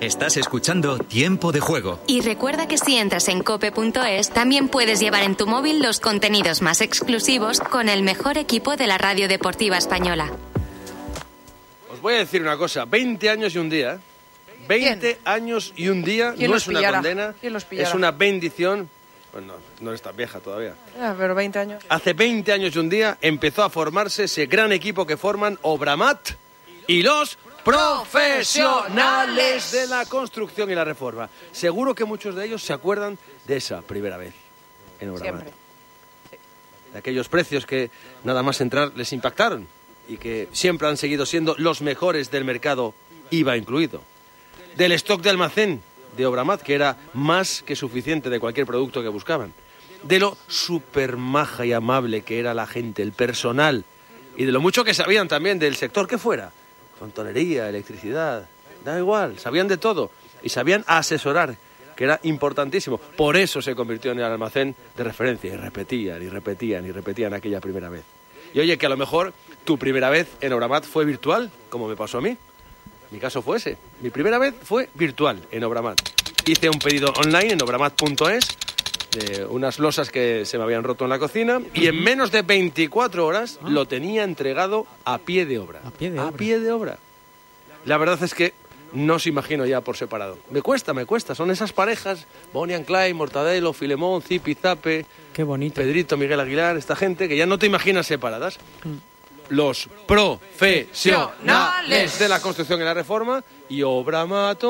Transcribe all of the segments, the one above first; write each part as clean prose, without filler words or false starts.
Estás escuchando Tiempo de Juego. Y recuerda que si entras en cope.es, también puedes llevar en tu móvil los contenidos más exclusivos con el mejor equipo de la radio deportiva española. Os voy a decir una cosa, 20 años y un día. 20 años y un día no es una condena, es una bendición. Bueno, no eres tan vieja todavía. Pero 20 años. Hace 20 años y un día empezó a formarse ese gran equipo que forman Obramat y los profesionales de la construcción y la reforma. Seguro que muchos de ellos se acuerdan de esa primera vez en Obramat. Siempre. De aquellos precios que nada más entrar les impactaron y que siempre han seguido siendo los mejores del mercado, IVA incluido. Del stock de almacén de Obramat, que era más que suficiente de cualquier producto que buscaban. De lo súper maja y amable que era la gente, el personal, y de lo mucho que sabían también del sector que fuera. Fontanería, electricidad, da igual, sabían de todo y sabían asesorar, que era importantísimo. Por eso se convirtió en el almacén de referencia y repetían y repetían y repetían aquella primera vez. Y oye, que a lo mejor tu primera vez en Obramat fue virtual, como me pasó a mí. Mi caso fue ese. Mi primera vez fue virtual en Obramat. Hice un pedido online en obramat.es de unas losas que se me habían roto en la cocina y en menos de 24 horas lo tenía entregado a pie de obra. A pie de obra. La verdad es que no os imagino ya por separado. Me cuesta. Son esas parejas, Bonnie and Clyde, Mortadelo, Filemón, Zipi, Zape, qué bonito. Pedrito, Miguel Aguilar, esta gente que ya no te imaginas separadas. Los profesionales de la construcción y la reforma y Obramat.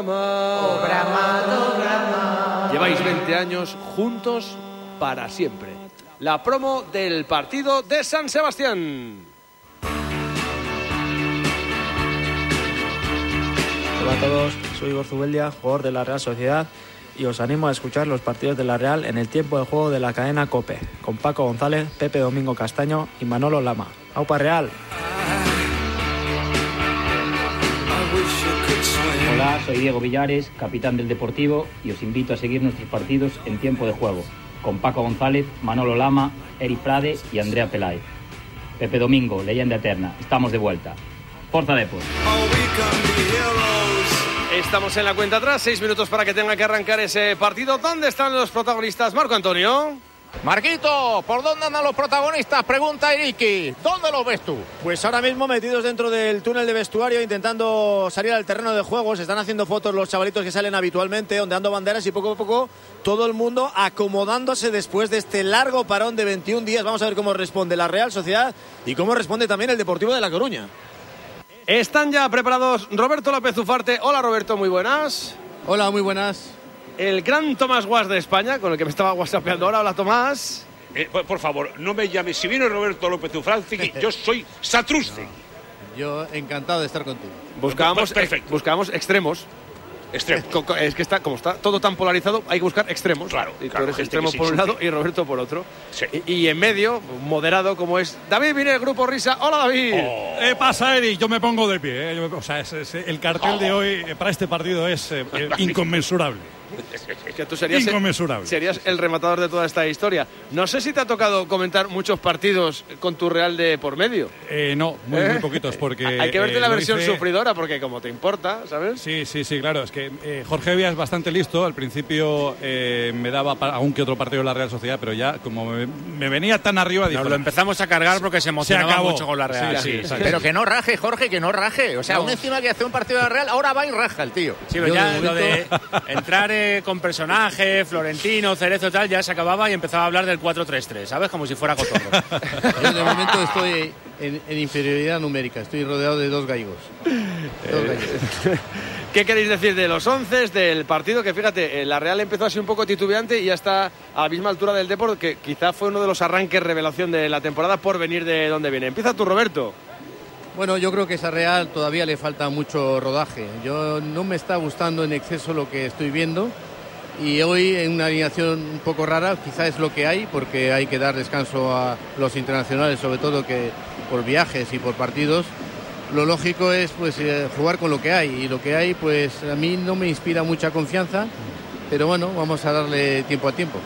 Lleváis 20 años juntos para siempre. La promo del partido de San Sebastián. Hola a todos, soy Igor Zubeldia, jugador de la Real Sociedad, y os animo a escuchar los partidos de la Real en el tiempo de juego de la cadena COPE, con Paco González, Pepe Domingo Castaño y Manolo Lama. ¡Aupa Real! Hola, soy Diego Villares, capitán del Deportivo, y os invito a seguir nuestros partidos en tiempo de juego, con Paco González, Manolo Lama, Eric Prade y Andrea Peláez. Pepe Domingo, leyenda eterna, estamos de vuelta. Forza Depor. Estamos en la cuenta atrás, 6 minutos para que tenga que arrancar ese partido. ¿Dónde están los protagonistas? Marco Antonio. Marquito, ¿por dónde andan los protagonistas? Pregunta Iriki. ¿Dónde los ves tú? Pues ahora mismo metidos dentro del túnel de vestuario, intentando salir al terreno de juego. Se están haciendo fotos los chavalitos que salen habitualmente, ondeando banderas, y poco a poco todo el mundo acomodándose después de este largo parón de 21 días. Vamos a ver cómo responde la Real Sociedad y cómo responde también el Deportivo de La Coruña. Están ya preparados Roberto López Ufarte. Hola Roberto, muy buenas. Hola, muy buenas. El gran Tomás Guas de España, con el que me estaba whatsappeando ahora. Hola Tomás. Por favor, no me llames. Si viene Roberto López Ufarte, yo soy Satrusci. Yo encantado de estar contigo. Buscábamos extremos. Es que está, como está todo tan polarizado, hay que buscar extremos. Claro, y tú eres extremo por un lado y Roberto por otro. Sí. Y en medio, moderado como es David Vine, Grupo Risa. Hola David. ¿Qué pasa, Eric? Yo me pongo de pie. El cartel de hoy para este partido es inconmensurable. Es que tú serías el rematador de toda esta historia. No sé si te ha tocado comentar muchos partidos con tu Real de por medio. No, muy poquitos, porque... Hay que verte la versión sufridora, porque como te importa, ¿sabes? Sí, claro. Es que Jorge Vía es bastante listo. Al principio me daba para algún que otro partido de la Real Sociedad, pero ya, como me venía tan arriba... Nos lo empezamos a cargar porque se emocionaba mucho con la Real. Sí, pero que no raje, Jorge, que no raje. O sea, aún encima que hace un partido de la Real, ahora va y raja el tío. Sí, pero ya lo de entrar con personaje, Florentino, Cerezo y tal, ya se acababa y empezaba a hablar del 4-3-3, ¿sabes? Como si fuera cotorro. Yo de momento estoy en inferioridad numérica, estoy rodeado de dos gallegos. ¿Qué queréis decir de los 11 del partido? Que fíjate, la Real empezó así un poco titubeante y ya está a la misma altura del Depor, que quizá fue uno de los arranques revelación de la temporada por venir de donde viene. Empieza tú, Roberto. Bueno, yo creo que a esa Real todavía le falta mucho rodaje. Yo no me está gustando en exceso lo que estoy viendo. Y hoy en una alineación un poco rara, quizá es lo que hay, porque hay que dar descanso a los internacionales, sobre todo que por viajes y por partidos. Lo lógico es pues jugar con lo que hay, y lo que hay pues a mí no me inspira mucha confianza, pero bueno, vamos a darle tiempo a tiempo.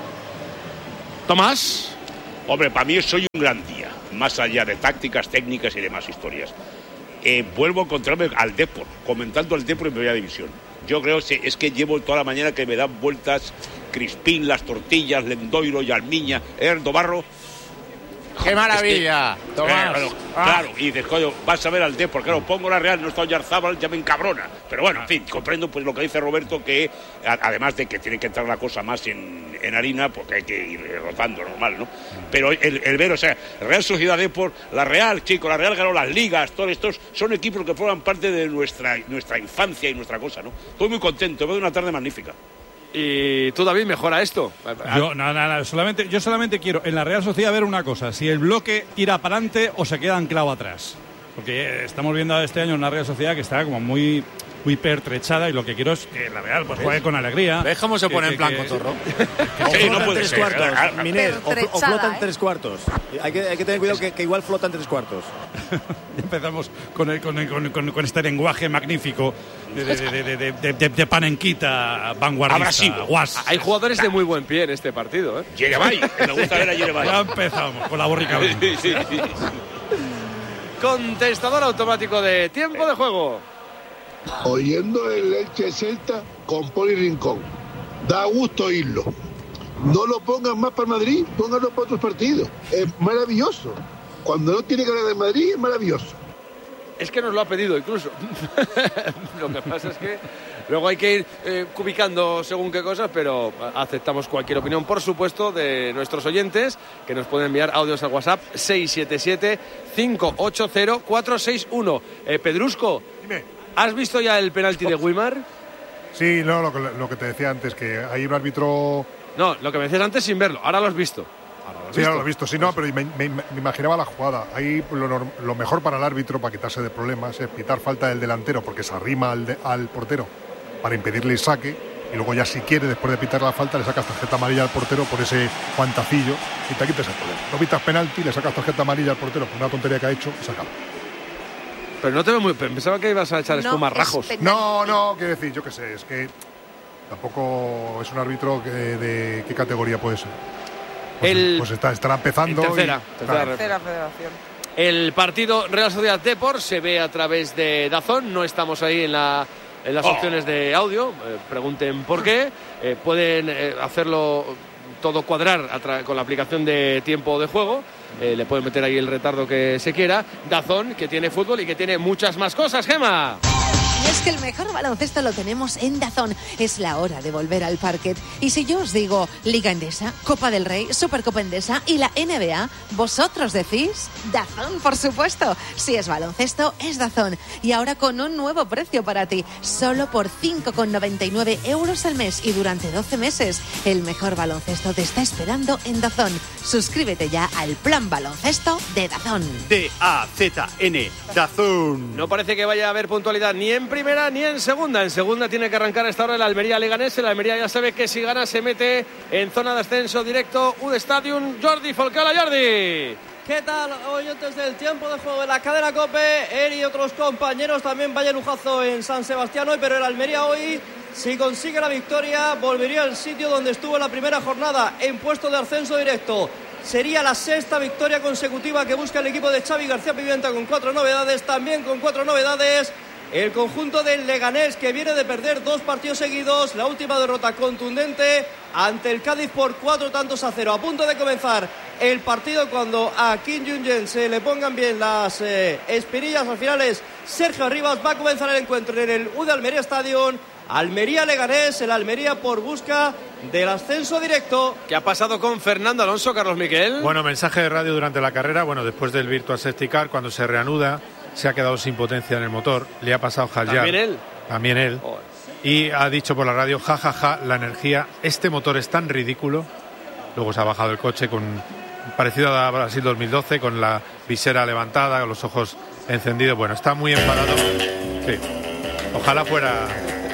Tomás. Hombre, para mí soy un gran día, más allá de tácticas, técnicas y demás historias. vuelvo a encontrarme al Depor, comentando al Depor en primera división. Yo creo que es que llevo toda la mañana que me dan vueltas Crispín, las tortillas, Lendoiro, Yalmiña, Erdo Barro. ¡Qué maravilla, Tomás! Claro, y dices, coño, vas a ver al Depor, claro, pongo la Real, no está Oyarzábal, ya me encabrona. Pero bueno, en fin, comprendo pues lo que dice Roberto, que además de que tiene que entrar la cosa más en harina, porque hay que ir rotando normal, ¿no? Pero el ver, o sea, Real Sociedad Depor, la Real, chico, la Real ganó las ligas, todos estos son equipos que forman parte de nuestra infancia y nuestra cosa, ¿no? Estoy muy contento, veo una tarde magnífica. Y tú, David, mejora esto. Yo solamente quiero en la Real Sociedad ver una cosa: si el bloque tira para adelante o se queda anclado atrás. Porque estamos viendo este año una Real Sociedad que está como muy pertrechada, y lo que quiero es que la Real pues juegue con alegría. ¿Ves cómo se pone en plan Cotorro? Sí, no puede ser. Miner, o flota en 3/4. Hay que tener cuidado que igual flota en 3/4. Empezamos con este lenguaje magnífico de panenquita vanguardista. Hay jugadores de muy buen pie en este partido, ¿eh? Yerebay, me gusta ver a Yerebay. Ya empezamos con la borrica. Sí. Contestador automático de tiempo de juego. Oyendo el Elche Celta con Poli Rincón. Da gusto oírlo. No lo pongan más para Madrid, pónganlo para otros partidos. Es maravilloso. Cuando no tiene que hablar de Madrid, es maravilloso. Es que nos lo ha pedido incluso. Lo que pasa es que luego hay que ir cubicando según qué cosas, pero aceptamos cualquier opinión, por supuesto, de nuestros oyentes, que nos pueden enviar audios al WhatsApp 677-580-461. Pedrusco, dime. ¿Has visto ya el penalti de Guimar? Sí, no, lo que te decía antes, que hay un árbitro... No, lo que me decías antes sin verlo, ahora lo has visto. Sí, ahora lo he visto, sí, no, pero me imaginaba la jugada. Ahí lo mejor para el árbitro, para quitarse de problemas, es pitar falta del delantero, porque se arrima al portero para impedirle el saque, y luego ya si quiere, después de pitar la falta, le sacas tarjeta amarilla al portero por ese guantacillo y te quitas el problema. No pitas penalti, le sacas tarjeta amarilla al portero por una tontería que ha hecho y se acaba. Pero no te veo muy... Pensaba que ibas a echar espuma rajos. No, quiero decir, yo qué sé, es que tampoco es un árbitro de qué categoría puede ser. Pues estará empezando. Tercera federación. El partido Real Sociedad Depor se ve a través de DAZN. No estamos ahí en las opciones de audio. Pregunten por qué. Pueden hacerlo todo cuadrar con la aplicación de tiempo de juego. Le pueden meter ahí el retardo que se quiera. DAZN, que tiene fútbol y que tiene muchas más cosas, Gema. Y es que el mejor baloncesto lo tenemos en DAZN. Es la hora de volver al parquet. Y si yo os digo Liga Endesa, Copa del Rey, Supercopa Endesa y la NBA, ¿vosotros decís? DAZN, por supuesto. Si es baloncesto, es DAZN. Y ahora con un nuevo precio para ti. Solo por 5,99 € al mes y durante 12 meses. El mejor baloncesto te está esperando en DAZN. Suscríbete ya al plan baloncesto de DAZN. DAZN, DAZN. No parece que vaya a haber puntualidad ni en primera ni en segunda. En segunda tiene que arrancar a esta hora el Almería Leganés. El Almería ya sabe que si gana se mete en zona de ascenso directo. UD Stadium, Jordi Folcala. Jordi. ¿Qué tal, oyentes del tiempo de juego de la cadena COPE? Él y otros compañeros, también vaya lujazo en San Sebastián hoy, pero el Almería hoy, si consigue la victoria, volvería al sitio donde estuvo en la primera jornada, en puesto de ascenso directo. Sería la sexta victoria consecutiva que busca el equipo de Xavi García Pimienta, con 4 novedades, también con 4 novedades. El conjunto del Leganés, que viene de perder 2 partidos seguidos, la última derrota contundente ante el Cádiz por 4-0. A punto de comenzar el partido, cuando a Kim Jong-un se le pongan bien las espinillas al final, es Sergio Arribas. Va a comenzar el encuentro en el UD Almería Stadium. Almería Leganés, el Almería por busca del ascenso directo. ¿Qué ha pasado con Fernando Alonso, Carlos Miquel? Bueno, mensaje de radio durante la carrera. Después del Virtual Safety Car, cuando se reanuda, se ha quedado sin potencia en el motor. Le ha pasado Hadjar. También él. Oh. Y ha dicho por la radio, jajaja, la energía, este motor es tan ridículo. Luego se ha bajado el coche parecido a Brasil 2012, con la visera levantada, con los ojos encendidos. Bueno, está muy enfadado. Sí. Ojalá fuera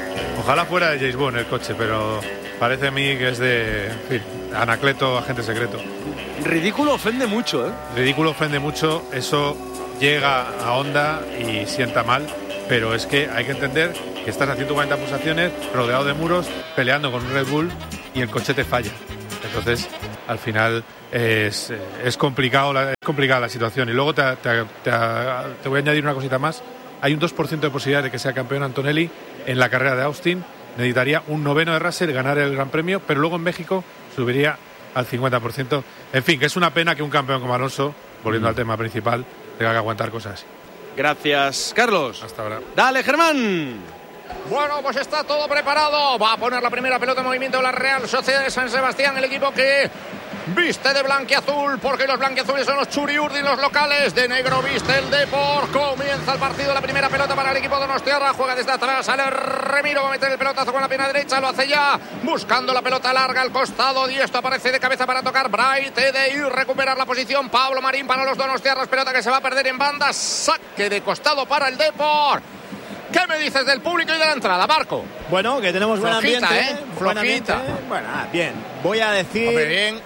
de James Bond el coche, pero parece a mí que es de Anacleto, agente secreto. Ridículo ofende mucho, ¿eh? Ridículo ofende mucho, eso llega a Honda y sienta mal, pero es que hay que entender que estás a 140 pulsaciones, rodeado de muros, peleando con un Red Bull y el coche te falla. Entonces, al final es complicada la situación. Y luego te voy a añadir una cosita más. hay un 2% de posibilidad de que sea campeón Antonelli en la carrera de Austin. Necesitaría un 9º de Russell, ganar el Gran Premio, pero luego en México subiría al 50%. En fin, que es una pena que un campeón como Alonso, volviendo al tema principal, tenga que aguantar cosas así. Gracias, Carlos. Hasta ahora. Dale, Germán. Bueno, pues está todo preparado. Va a poner la primera pelota en movimiento la Real Sociedad de San Sebastián, el equipo que viste de blanquiazul, porque los blanquiazules son los Churiurdin, los locales. De negro viste el Depor. Comienza el partido, la primera pelota para el equipo de donostiarra. Juega desde atrás, sale Remiro, va a meter el pelotazo con la pierna derecha, lo hace ya, buscando la pelota larga al costado, y esto aparece de cabeza para tocar Bright de ir recuperar la posición. Pablo Marín para los donostiarras, pelota que se va a perder en banda, saque de costado para el Depor. ¿Qué me dices del público y de la entrada, Marco? Bueno, que tenemos buen flojita, ambiente. Buen ambiente. Flojita. Bueno, bien. Voy a decir... Hombre, bien.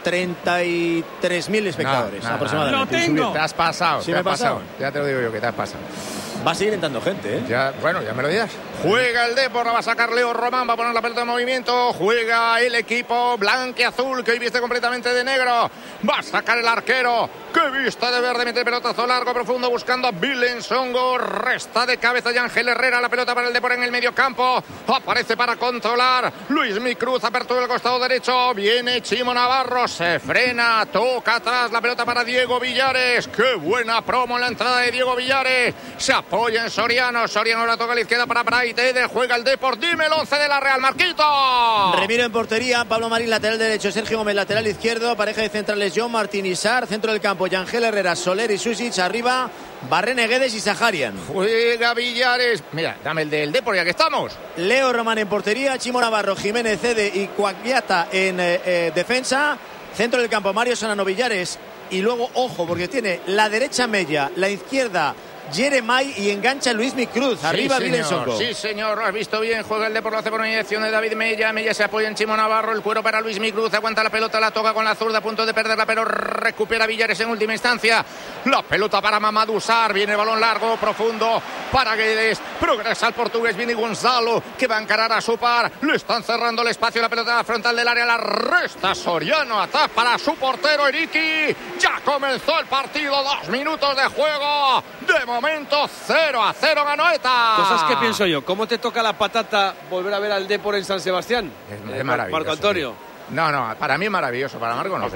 33.000 espectadores aproximadamente. Lo tengo. Te has pasado. ¿Sí me he pasado? Ya te lo digo yo, que te has pasado. Va a seguir entrando gente, ¿eh? Ya, bueno, ya me lo dirás. Juega el Depor, la va a sacar Leo Román, va a poner la pelota en movimiento. Juega el equipo blanquiazul, que hoy viste completamente de negro. Va a sacar el arquero, que viste de verde, mete el pelotazo largo, profundo, buscando a Vilensongo. Resta de cabeza de Ángel Herrera, la pelota para el Depor en el medio campo. Aparece para controlar Luismi Cruz, apertura del costado derecho. Viene Chimo Navarro, se frena, toca atrás, la pelota para Diego Villares. Qué buena promo en la entrada de Diego Villares. Se apoya en Soriano, Soriano la toca a la izquierda para Bright. Juega el Depor, dime el 11 de la Real, Marquito. Remiro en portería, Pablo Marín lateral derecho, Sergio Gómez lateral izquierdo, pareja de centrales John Martín y Sar, centro del campo Yangel Herrera, Soler y Susic, arriba Barrene, Guedes y Saharian. Juega Villares, mira, dame el del Depor ya que estamos. Leo Román en portería, Chimo Navarro, Jiménez Cede y Cuagliata en defensa, centro del campo Mario Solano, Villares, y luego ojo porque tiene la derecha Mella, la izquierda Jeremai y engancha Luismi Cruz. Arriba Vilensongo. Sí, señor, lo has visto bien. Juega el Depor, lo hace por mediación de David Mella. Mella se apoya en Chimo Navarro. El cuero para Luismi Cruz. Aguanta la pelota, la toca con la zurda, a punto de perderla, pero recupera Villares en última instancia. La pelota para Mamadou Sarr. Viene el balón largo, profundo para Guedes. Progresa el portugués Vini Gonzalo, que va a encarar a su par. Le están cerrando el espacio. La pelota a la frontal del área. La resta Soriano. Atrás para su portero Eriki. Ya comenzó el partido. 2 minutos de juego. De momento 0-0 ganó ETA. Cosas que pienso yo. ¿Cómo te toca la patata volver a ver al Depor en San Sebastián? Es maravilloso. Marco Antonio. No, para mí es maravilloso. Para Marco no.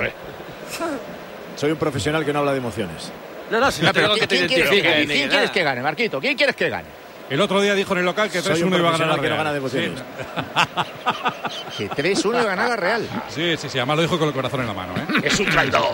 Soy un profesional que no habla de emociones. No, si no te digo que te identifique. ¿Quién quieres que gane, Marquito? ¿Quién quieres que gane? El otro día dijo en el local que 3-1 iba a ganar la Real. Que no gana de emociones. Que 3-1 iba a ganar la Real. Sí. Además lo dijo con el corazón en la mano, ¿eh? Es un traidor.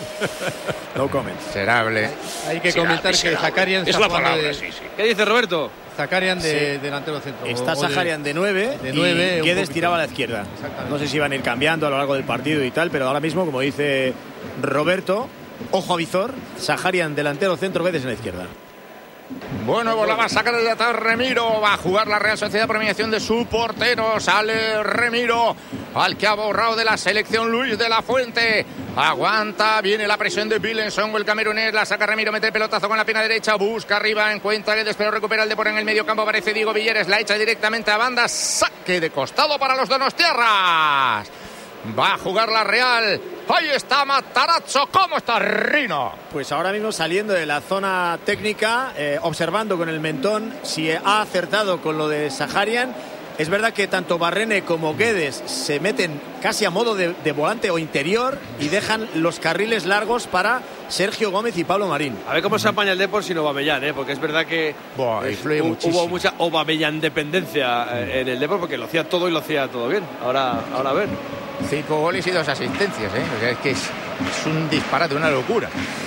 No comment. Serable. Hay que comentar que Zakarian es la palabra, sí. ¿Qué dice Roberto? Zakarian de delantero centro. Está Saharian de 9 y Guedes tiraba a la izquierda. No sé si iban a ir cambiando a lo largo del partido y tal, pero ahora mismo, como dice Roberto, ojo a visor, Saharian delantero centro, Guedes en la izquierda. Bueno, pues la va a sacar desde atrás Remiro. Va a jugar la Real Sociedad por mediación de su portero. Sale Remiro, al que ha borrado de la selección Luis de la Fuente. Aguanta, viene la presión de Vilensongo, el camerunés. La saca Remiro, mete el pelotazo con la pierna derecha. Busca arriba, encuentra Guedes, pero recupera el Depor en el medio campo. Aparece Diego Villares, la echa directamente a banda. Saque de costado para los donostiarras. Va a jugar la Real. Ahí está Matarazzo. ¿Cómo está Rino? Pues ahora mismo saliendo de la zona técnica, observando con el mentón si ha acertado con lo de Saharian. Es verdad que tanto Barrene como Guedes se meten casi a modo de volante o interior y dejan los carriles largos para Sergio Gómez y Pablo Marín. A ver cómo se apaña el Depor sin Aubameyang, porque es verdad que hubo mucha Aubameyang dependencia en el Depor, porque lo hacía todo y lo hacía todo bien. Ahora a ver. 5 goles y 2 asistencias, Es que es un disparate, una locura.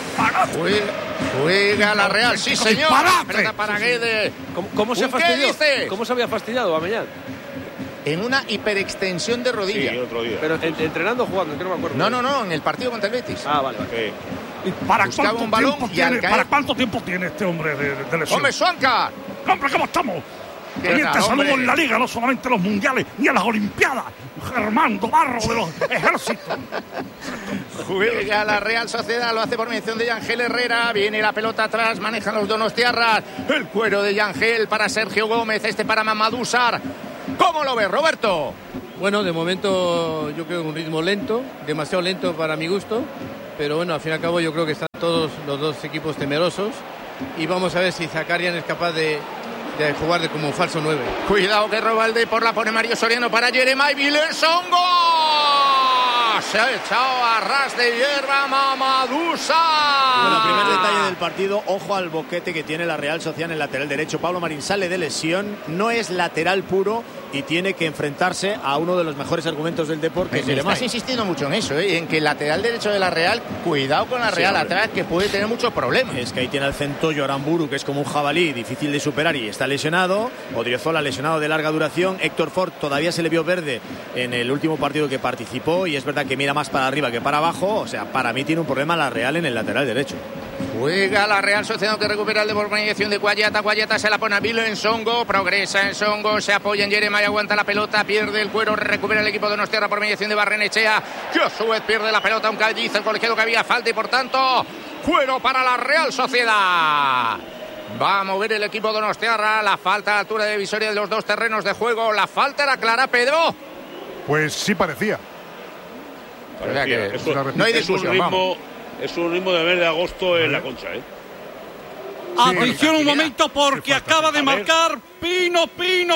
Juega la Real, sí señor. Pelota para Guedes. ¿Cómo se ha fastidiado? ¿Cómo se había fastidiado Aubameyang? En una hiperextensión de rodilla. Sí, otro día. Pero entrenando o jugando, que no me acuerdo. No, en el partido contra el Betis. Vale. ¿Y para cuánto tiempo tiene este hombre de lesión? ¡Hombre, Suanca! ¡Hombre, cómo estamos! También te saludo en la Liga, no solamente en los mundiales ni en las Olimpiadas. Germando Barro de los ejércitos. Juega la Real Sociedad, lo hace por mención de Yangel Herrera. Viene la pelota atrás, manejan los donostiarras. El cuero de Yangel para Sergio Gómez, para Mamadou Sarr. ¿Cómo lo ves, Roberto? Bueno, de momento yo creo un ritmo lento, demasiado lento para mi gusto. Pero bueno, al fin y al cabo yo creo que están todos los dos equipos temerosos. y vamos a ver si Zakarian es capaz de jugar como falso 9. Cuidado que roba el Depor, la pone Mario Soriano para Jeremai Vilensongo. Se ha echado a ras de hierba Mamadusa. Bueno, primer detalle del partido, ojo al boquete que tiene la Real Sociedad en el lateral derecho. Pablo Marín sale de lesión, no es lateral puro y tiene que enfrentarse a uno de los mejores argumentos del Depor, que es Jeremai. Estás insistiendo mucho en eso, en que el lateral derecho de la Real, cuidado con la Real atrás, que puede tener muchos problemas. Es que ahí tiene al Centollo Aramburu, que es como un jabalí, difícil de superar y está lesionado. Odriozola lesionado de larga duración. Héctor Ford todavía se le vio verde en el último partido que participó y es verdad que mira más para arriba que para abajo. O sea, para mí tiene un problema la Real en el lateral derecho. Juega la Real Sociedad, que recupera el de por mediación de Guayata. Guayata se la pone a Vilensongo, progresa en Songo, se apoya en Jeremai, aguanta la pelota, pierde el cuero, recupera el equipo de Donostiarra por mediación de Barrenechea, que a su vez pierde la pelota, aunque dice el colegiado que había falta y por tanto cuero para la Real Sociedad. Va a mover el equipo de Donostiarra, la falta a altura de divisoria de los dos terrenos de juego. La falta era clara, Pedro. Pues sí parecía. No hay discusión, es un ritmo de mes de agosto en la Concha, Atención un momento, porque acaba de marcar Pino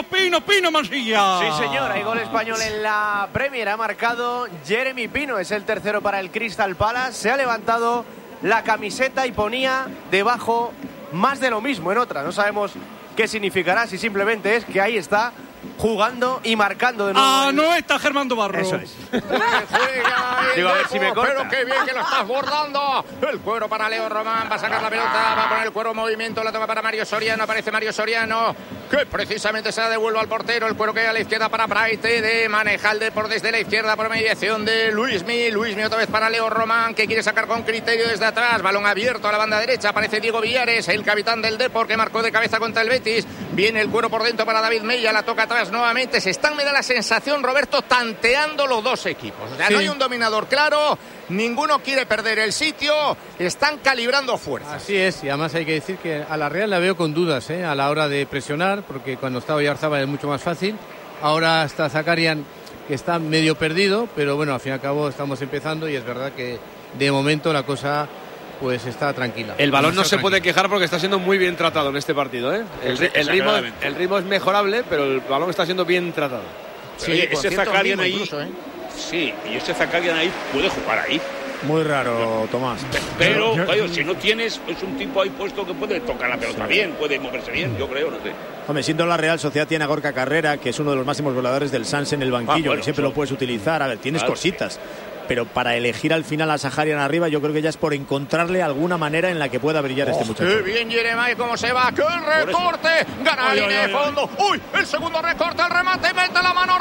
Mansilla. Sí, señor, hay gol español en la Premier. Ha marcado Jeremy Pino, es el tercero para el Crystal Palace. Se ha levantado la camiseta y ponía debajo más de lo mismo en otra. No sabemos qué significará, si simplemente es que ahí está jugando y marcando de nuevo. No está Germán Barro. Eso es. Digo, a ver si me corta. Pero qué bien que lo estás bordando. El cuero para Leo Román, va a sacar la pelota, va a poner el cuero en movimiento, la toca para Mario Soriano, aparece Mario Soriano, que precisamente se la devuelve al portero. El cuero que hay a la izquierda para Praite, de maneja el Depor desde la izquierda por mediación de Luismi otra vez para Leo Román, que quiere sacar con criterio desde atrás, balón abierto a la banda derecha, aparece Diego Villares, el capitán del Depor, que marcó de cabeza contra el Betis. Viene el cuero por dentro para David Mella, la toca atrás nuevamente. Se están, me da la sensación, Roberto, tanteando los dos equipos. O sea, no hay un dominador claro, ninguno quiere perder el sitio, están calibrando fuerzas. Así es, y además hay que decir que a la Real la veo con dudas a la hora de presionar, porque cuando estaba Oyarzábal es mucho más fácil. Ahora está Zakarian, que está medio perdido, pero bueno, al fin y al cabo estamos empezando y es verdad que de momento la cosa pues está tranquila. El balón no se puede quejar porque está siendo muy bien tratado en este partido, El ritmo es mejorable, pero el balón está siendo bien tratado. Sí, oye, ese Zakarian ahí incluso, sí, y ese Zakarian ahí puede jugar ahí. Muy raro, Tomás. Pero si no tienes, es un tipo ahí puesto que puede tocar la pelota bien, puede moverse bien, yo creo, no sé. Hombre, siendo la Real Sociedad, tiene a Gorka Carrera, que es uno de los máximos goleadores del Sanse en el banquillo, que siempre lo puedes utilizar. A ver, tienes cositas. Pero para elegir al final a Zakarian arriba, yo creo que ya es por encontrarle alguna manera en la que pueda brillar este muchacho. ¡Qué bien Jeremai, cómo se va! ¡Qué recorte! Gana la línea de fondo. ¡Uy! El segundo recorte, el remate, mete la mano,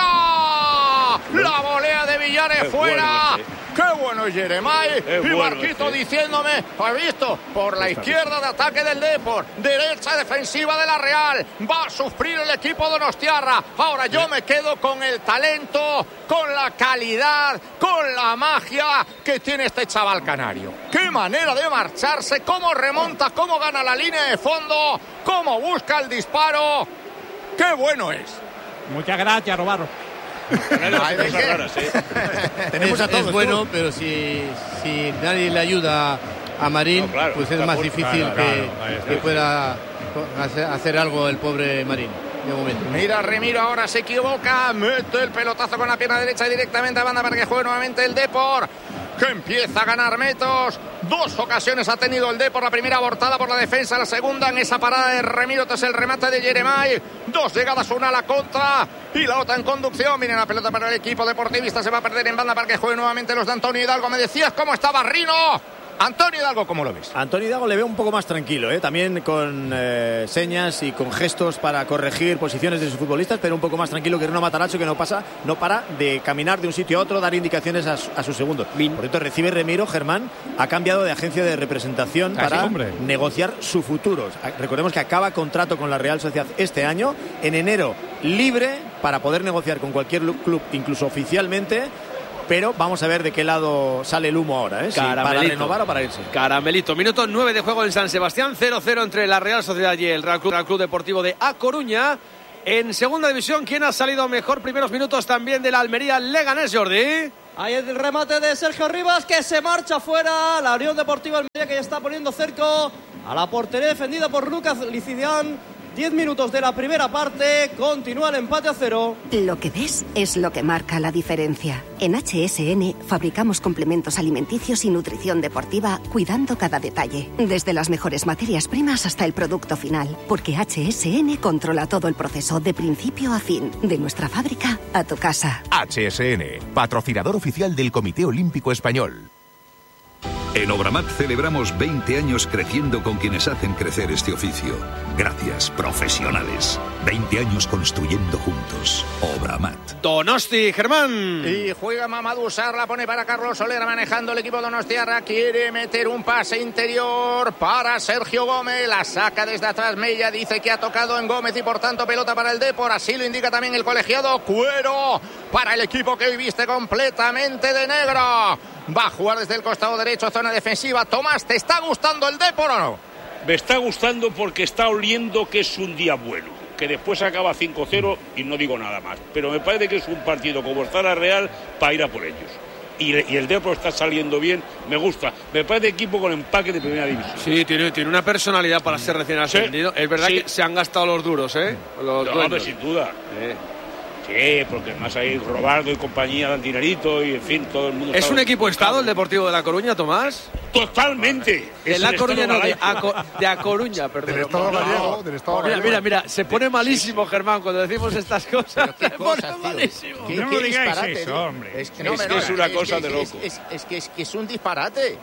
remira. La volea de Villares fuera. ¡Qué bueno Jeremai! Y Marquito diciéndome, ¿has visto? Por la izquierda de ataque del Depor, derecha defensiva de la Real. Va a sufrir el equipo de Donostiarra. Ahora yo me quedo con el talento, con la calidad, con la magia que tiene este chaval canario. ¡Qué manera de marcharse! ¡Cómo remonta! ¡Cómo gana la línea de fondo! ¡Cómo busca el disparo! ¡Qué bueno es! Muchas gracias, Robarro. Tenemos a todos, es bueno, pero si nadie le ayuda a Marín, pues es más difícil que pueda hacer algo el pobre Marín. De momento. Mira, Remiro ahora se equivoca, mete el pelotazo con la pierna derecha directamente a banda para que juegue nuevamente el Depor, que empieza a ganar metros. 2 ocasiones ha tenido el Depor, la primera abortada por la defensa, la segunda en esa parada de Remiro tras el remate de Jeremai. 2 llegadas, una a la contra y la otra en conducción. Miren la pelota para el equipo deportivista, se va a perder en banda para que juegue nuevamente los de Antonio Hidalgo. Me decías cómo estaba Rino. Antonio Hidalgo, ¿cómo lo ves? Antonio Hidalgo le veo un poco más tranquilo, también con señas y con gestos para corregir posiciones de sus futbolistas, pero un poco más tranquilo que Rino Matarazzo, que no para de caminar de un sitio a otro, dar indicaciones a sus segundos. Por esto recibe Remiro, Germán, ha cambiado de agencia de representación para negociar su futuro. Recordemos que acaba contrato con la Real Sociedad este año, en enero libre para poder negociar con cualquier club, incluso oficialmente. Pero vamos a ver de qué lado sale el humo ahora, si para renovar o para irse. Caramelito. Minuto 9 de juego en San Sebastián. 0-0 entre la Real Sociedad y el Real Club Deportivo de A Coruña. En segunda división, ¿quién ha salido mejor? Primeros minutos también de la Almería Leganés, Jordi. Ahí el remate de Sergio Rivas, que se marcha fuera. La Unión Deportiva Almería, que ya está poniendo cerco a la portería, defendida por Lucas Licidián. 10 minutos de la primera parte, continúa el empate a 0. Lo que ves es lo que marca la diferencia. En HSN fabricamos complementos alimenticios y nutrición deportiva, cuidando cada detalle. Desde las mejores materias primas hasta el producto final. Porque HSN controla todo el proceso de principio a fin. De nuestra fábrica a tu casa. HSN, patrocinador oficial del Comité Olímpico Español. En Obramat celebramos 20 años creciendo con quienes hacen crecer este oficio. Gracias, profesionales. 20 años construyendo juntos. Obramat. Donosti, Germán. Y juega Mamadou Sarr, la pone para Carlos Soler, manejando el equipo donostiarra. Quiere meter un pase interior para Sergio Gómez. La saca desde atrás Mella, dice que ha tocado en Gómez y por tanto pelota para el Depor. Así lo indica también el colegiado. Cuero para el equipo que hoy viste completamente de negro. Va a jugar desde el costado derecho, zona defensiva. Tomás, ¿te está gustando el Depor o no? Me está gustando porque está oliendo que es un día bueno. Que después acaba 5-0 y no digo nada más. Pero me parece que es un partido como está la Real para ir a por ellos. Y el Depor está saliendo bien, me gusta. Me parece equipo con empaque de primera división. Sí, tiene una personalidad para ser recién ascendido. Sí, es verdad que se han gastado los duros, ¿eh? No, sin duda. Sí, porque además hay Robaldo y compañía dan dinerito y en fin, todo el mundo... ¿Es un equipo estado el Deportivo de La Coruña, Tomás? Totalmente. De La Coruña, no, de A Coruña, perdón. Del Estado gallego, del Estado gallego. Mira, se pone malísimo, Germán, cuando decimos estas cosas. Se pone malísimo. No me digáis eso, hombre. Es que es una cosa de loco. Es que es un disparate.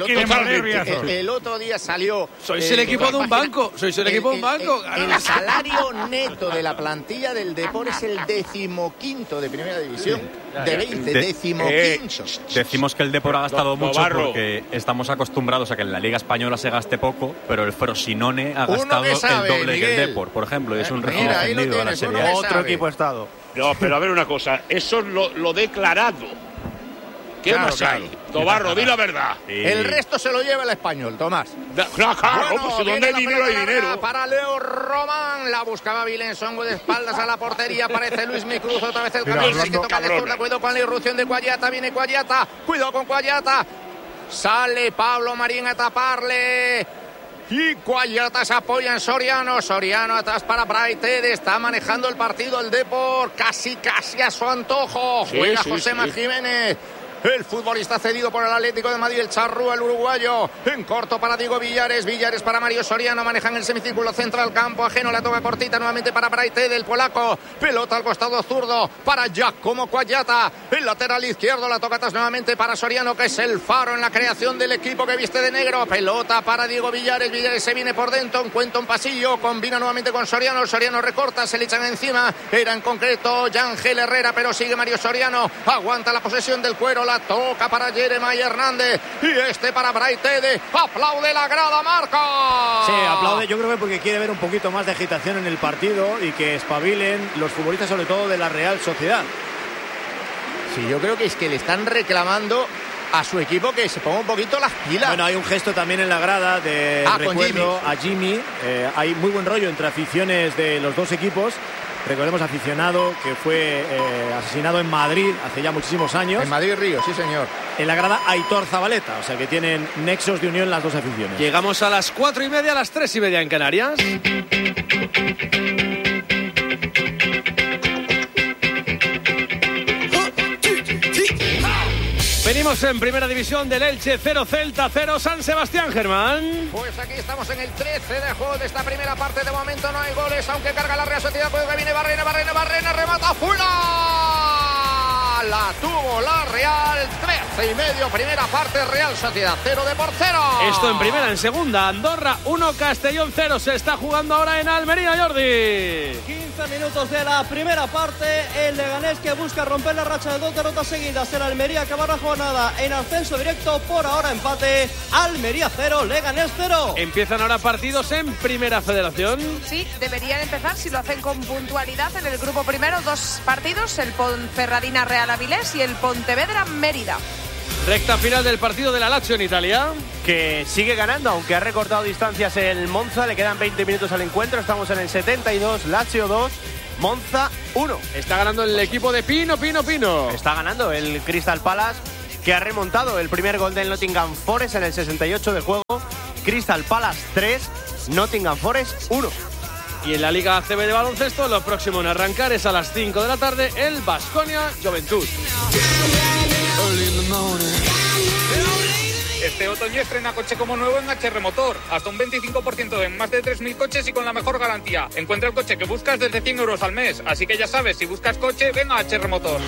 El otro día salió... Sois el equipo de un banco. Sois el equipo de un banco. El salario neto de la plantilla del Depor es el 15º de primera división. De 20, 15º. Decimos que el Depor ha gastado mucho porque estamos acostumbrados a que en la Liga Española se gaste poco, pero el Frosinone ha gastado el doble que el Depor, por ejemplo, y es un régimen defendido a la Serie A. Otro equipo estado. No, pero a ver una cosa, eso es lo declarado. ¿Qué más hay? Tobarro, di la verdad. Sí. El resto se lo lleva el Español, Tomás. Claro, pues donde hay dinero hay dinero. Para Leo Román, la buscaba Vilensongo de espaldas a la portería, aparece Luis Micruz, otra vez el cambio, que toca de zurda, cuidado con la irrupción de Cuayata, viene Cuayata, cuidado con Cuayata. Sale Pablo Marín a taparle. Y Cuayata se apoya en Soriano. Soriano atrás para Braithwaite. Está manejando el partido el Depor. Casi a su antojo. Juega Josema Jiménez. El futbolista cedido por el Atlético de Madrid, el Charrúa, el uruguayo. En corto para Diego Villares. Villares para Mario Soriano. Manejan el semicírculo central. Campo ajeno. La toca cortita nuevamente para Braithwaite del polaco. Pelota al costado zurdo para Giacomo Cuayata. El lateral izquierdo. La toca atrás nuevamente para Soriano, que es el faro en la creación del equipo que viste de negro. Pelota para Diego Villares. Villares se viene por dentro. Encuentra un pasillo. Combina nuevamente con Soriano. Soriano recorta. Se le echan encima. Era en concreto Yangel Herrera, pero sigue Mario Soriano. Aguanta la posesión del cuero. La toca para Jeremiah Hernández y este para Braithwaite. Aplaude la grada, Marca. Sí, aplaude, yo creo que porque quiere ver un poquito más de agitación en el partido y que espabilen los futbolistas, sobre todo de la Real Sociedad. Sí, yo creo que es que le están reclamando a su equipo que se ponga un poquito las pilas. Bueno, hay un gesto también en la grada de recuerdo a Jimmy. Hay muy buen rollo entre aficiones de los dos equipos. Recordemos, aficionado que fue asesinado en Madrid hace ya muchísimos años. En Madrid-Río, sí señor. En la grada Aitor Zabaleta, o sea que tienen nexos de unión las dos aficiones. Llegamos a las 4:30, a las 3:30 en Canarias. Venimos en primera división del Elche, 0 Celta, 0 San Sebastián, Germán. Pues aquí estamos en el 13 de juego de esta primera parte. De momento no hay goles, aunque carga la Real Sociedad. Puede que viene Barrena, remata fuera. La tuvo la Real, 13:30, primera parte, Real Sociedad 0 Depor 0. Esto en primera, en segunda, Andorra 1, Castellón 0. Se está jugando ahora en Almería, Jordi. 15 minutos de la primera parte, el Leganés que busca romper la racha de 2 derrotas seguidas. El Almería acaba la jornada en ascenso directo, por ahora empate, Almería 0, Leganés 0. Empiezan ahora partidos en Primera Federación. Sí, deberían empezar si lo hacen con puntualidad. En el grupo primero, 2 partidos, el Ponferradina Real Avilés y el Pontevedra Mérida. Recta final del partido de la Lazio en Italia, que sigue ganando, aunque ha recortado distancias el Monza. Le quedan 20 minutos al encuentro. Estamos en el 72, Lazio 2, Monza 1. Está ganando el equipo de Pino. Está ganando el Crystal Palace, que ha remontado el primer gol del Nottingham Forest en el 68 de juego. Crystal Palace 3, Nottingham Forest 1. Y en la Liga ACB de baloncesto, lo próximo en arrancar es a las 5 de la tarde el Baskonia Juventud. Este otoño estrena coche como nuevo en HR Motor. Hasta un 25% en más de 3.000 coches y con la mejor garantía. Encuentra el coche que buscas desde 100 euros al mes. Así que ya sabes, si buscas coche, ven a HR Motor.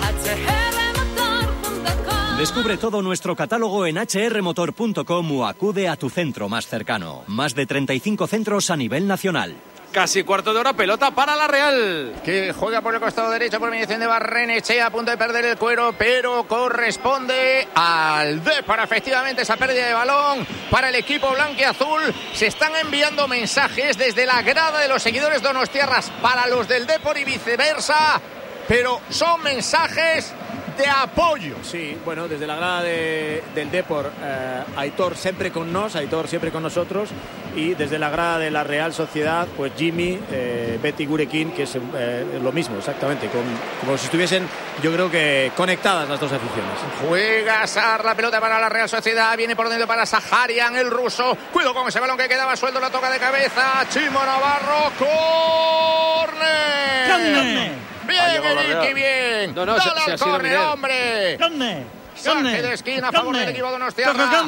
Descubre todo nuestro catálogo en hrmotor.com o acude a tu centro más cercano. Más de 35 centros a nivel nacional. Casi cuarto de hora, pelota para la Real. Que juega por el costado derecho por mediación de Barrenechea, a punto de perder el cuero, pero corresponde al Depor. Efectivamente, esa pérdida de balón para el equipo blanquiazul. Se están enviando mensajes desde la grada de los seguidores donostiarras para los del Depor y viceversa, pero son mensajes de apoyo. Sí, bueno, desde la grada del Depor, Aitor siempre con nosotros, y desde la grada de la Real Sociedad, pues Jimmy, Betty Gurekin, que es lo mismo, exactamente, como si estuviesen, yo creo que conectadas las dos aficiones. Juega Sar, la pelota para la Real Sociedad, viene por dentro para Saharian, el ruso, cuidado con ese balón que quedaba suelto, la toca de cabeza, Chimo Navarro, ¡córner! Bien, Eriki, bien. No, dale al córner, hombre. Saque de esquina a favor del equipo donostiarra.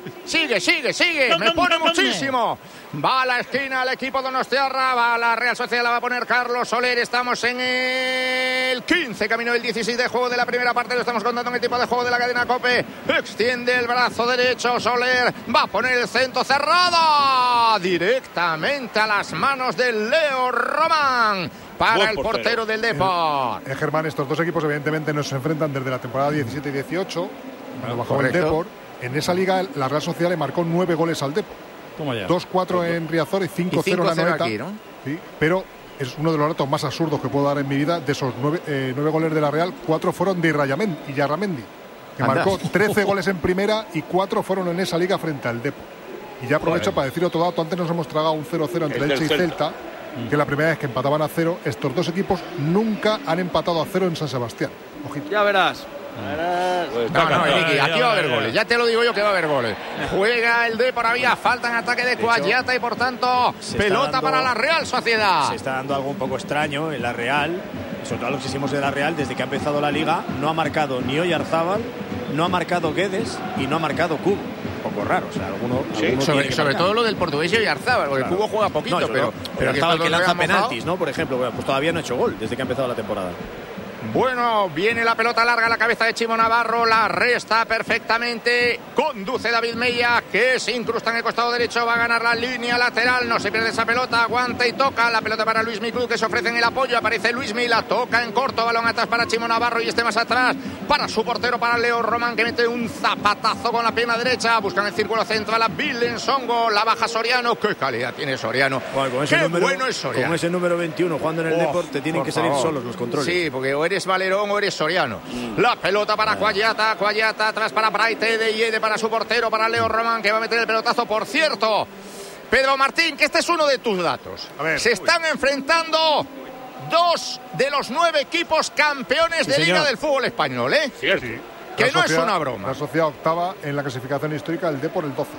Sigue. Me pone muchísimo. Va a la esquina el equipo donostiarra. Va a la Real Sociedad, la va a poner Carlos Soler. Estamos en el 15, camino del 16 de juego de la primera parte. Lo estamos contando en el tipo de juego de la cadena COPE. Extiende el brazo derecho Soler. Va a poner el centro cerrada directamente a las manos de Leo Román. Para el portero del Depor. Germán, estos dos equipos evidentemente no se enfrentan desde la temporada 17 y 18, cuando bajó el Depor. En esa liga la Real Sociedad le marcó 9 goles al Depor. 2-4 en Riazor y 5-0 en la Noeta. Aquí, ¿no? Sí, pero es uno de los datos más absurdos que puedo dar en mi vida. De esos 9 goles de la Real, 4 fueron de Yarramendi, que marcó 13 goles en primera y 4 fueron en esa liga frente al Depor. Y ya aprovecho para decir otro dato. Antes nos hemos tragado un 0-0 entre Elche y Celta, que la primera vez que empataban a 0. Estos dos equipos nunca han empatado a 0 en San Sebastián. Ojito. Ya verás. No, Enrique, aquí va a haber goles. Ya te lo digo yo que va a haber goles. Juega el Depor, había falta en ataque de Cuayata y por tanto pelota para la Real Sociedad. Se está dando algo un poco extraño en la Real, sobre todo los que hicimos de la Real desde que ha empezado la liga. No ha marcado ni Oyarzábal, no ha marcado Guedes y no ha marcado Cubo. Un poco raro, o sea, alguno sobre todo lo del portugués y Oyarzábal, porque el Cubo juega poquito, pero Oyarzábal que lanza penaltis, ¿no? Por ejemplo, pues todavía no ha hecho gol desde que ha empezado la temporada. Bueno, viene la pelota larga a la cabeza de Chimo Navarro, la resta perfectamente, conduce David Mella, que se incrusta en el costado derecho, va a ganar la línea lateral, no se pierde esa pelota, aguanta y toca, la pelota para Luismi Cruz, que se ofrece en el apoyo, aparece Luismi, la toca en corto, balón atrás para Chimo Navarro y este más atrás para su portero, para Leo Román, que mete un zapatazo con la pierna derecha, buscan el círculo central a Vilensongo, la baja Soriano, qué calidad tiene Soriano, qué bueno es Soriano. Con ese número 21 jugando en el Depor te tienen que salir solos los controles. Sí, porque o eres Valerón o eres Soriano. La pelota para Cuayata atrás para Braite de Yede, para su portero, para Leo Román, que va a meter el pelotazo. Por cierto, Pedro Martín, que este es uno de tus datos. Se están enfrentando 2 de los 9 equipos campeones de Liga del fútbol español, ¿eh? Cierto. Sí. Que no es una broma. La sociedad octava en la clasificación histórica, el Depor el 12.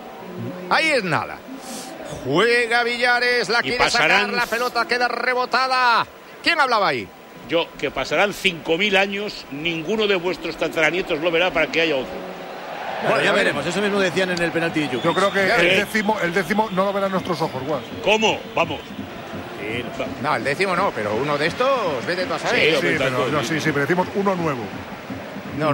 Ahí es nada. Juega Villares, la quiere sacar, la pelota queda rebotada. ¿Quién hablaba ahí? Yo, que pasarán 5.000 años, ninguno de vuestros tataranietos lo verá para que haya otro. Bueno, ya veremos, eso mismo decían en el penalti de Jukic. Yo creo que el décimo no lo verán nuestros ojos, Guas. ¿Cómo? Vamos. No, el décimo no, pero uno de estos, vete tú a saber. Sí, pero decimos uno nuevo. No,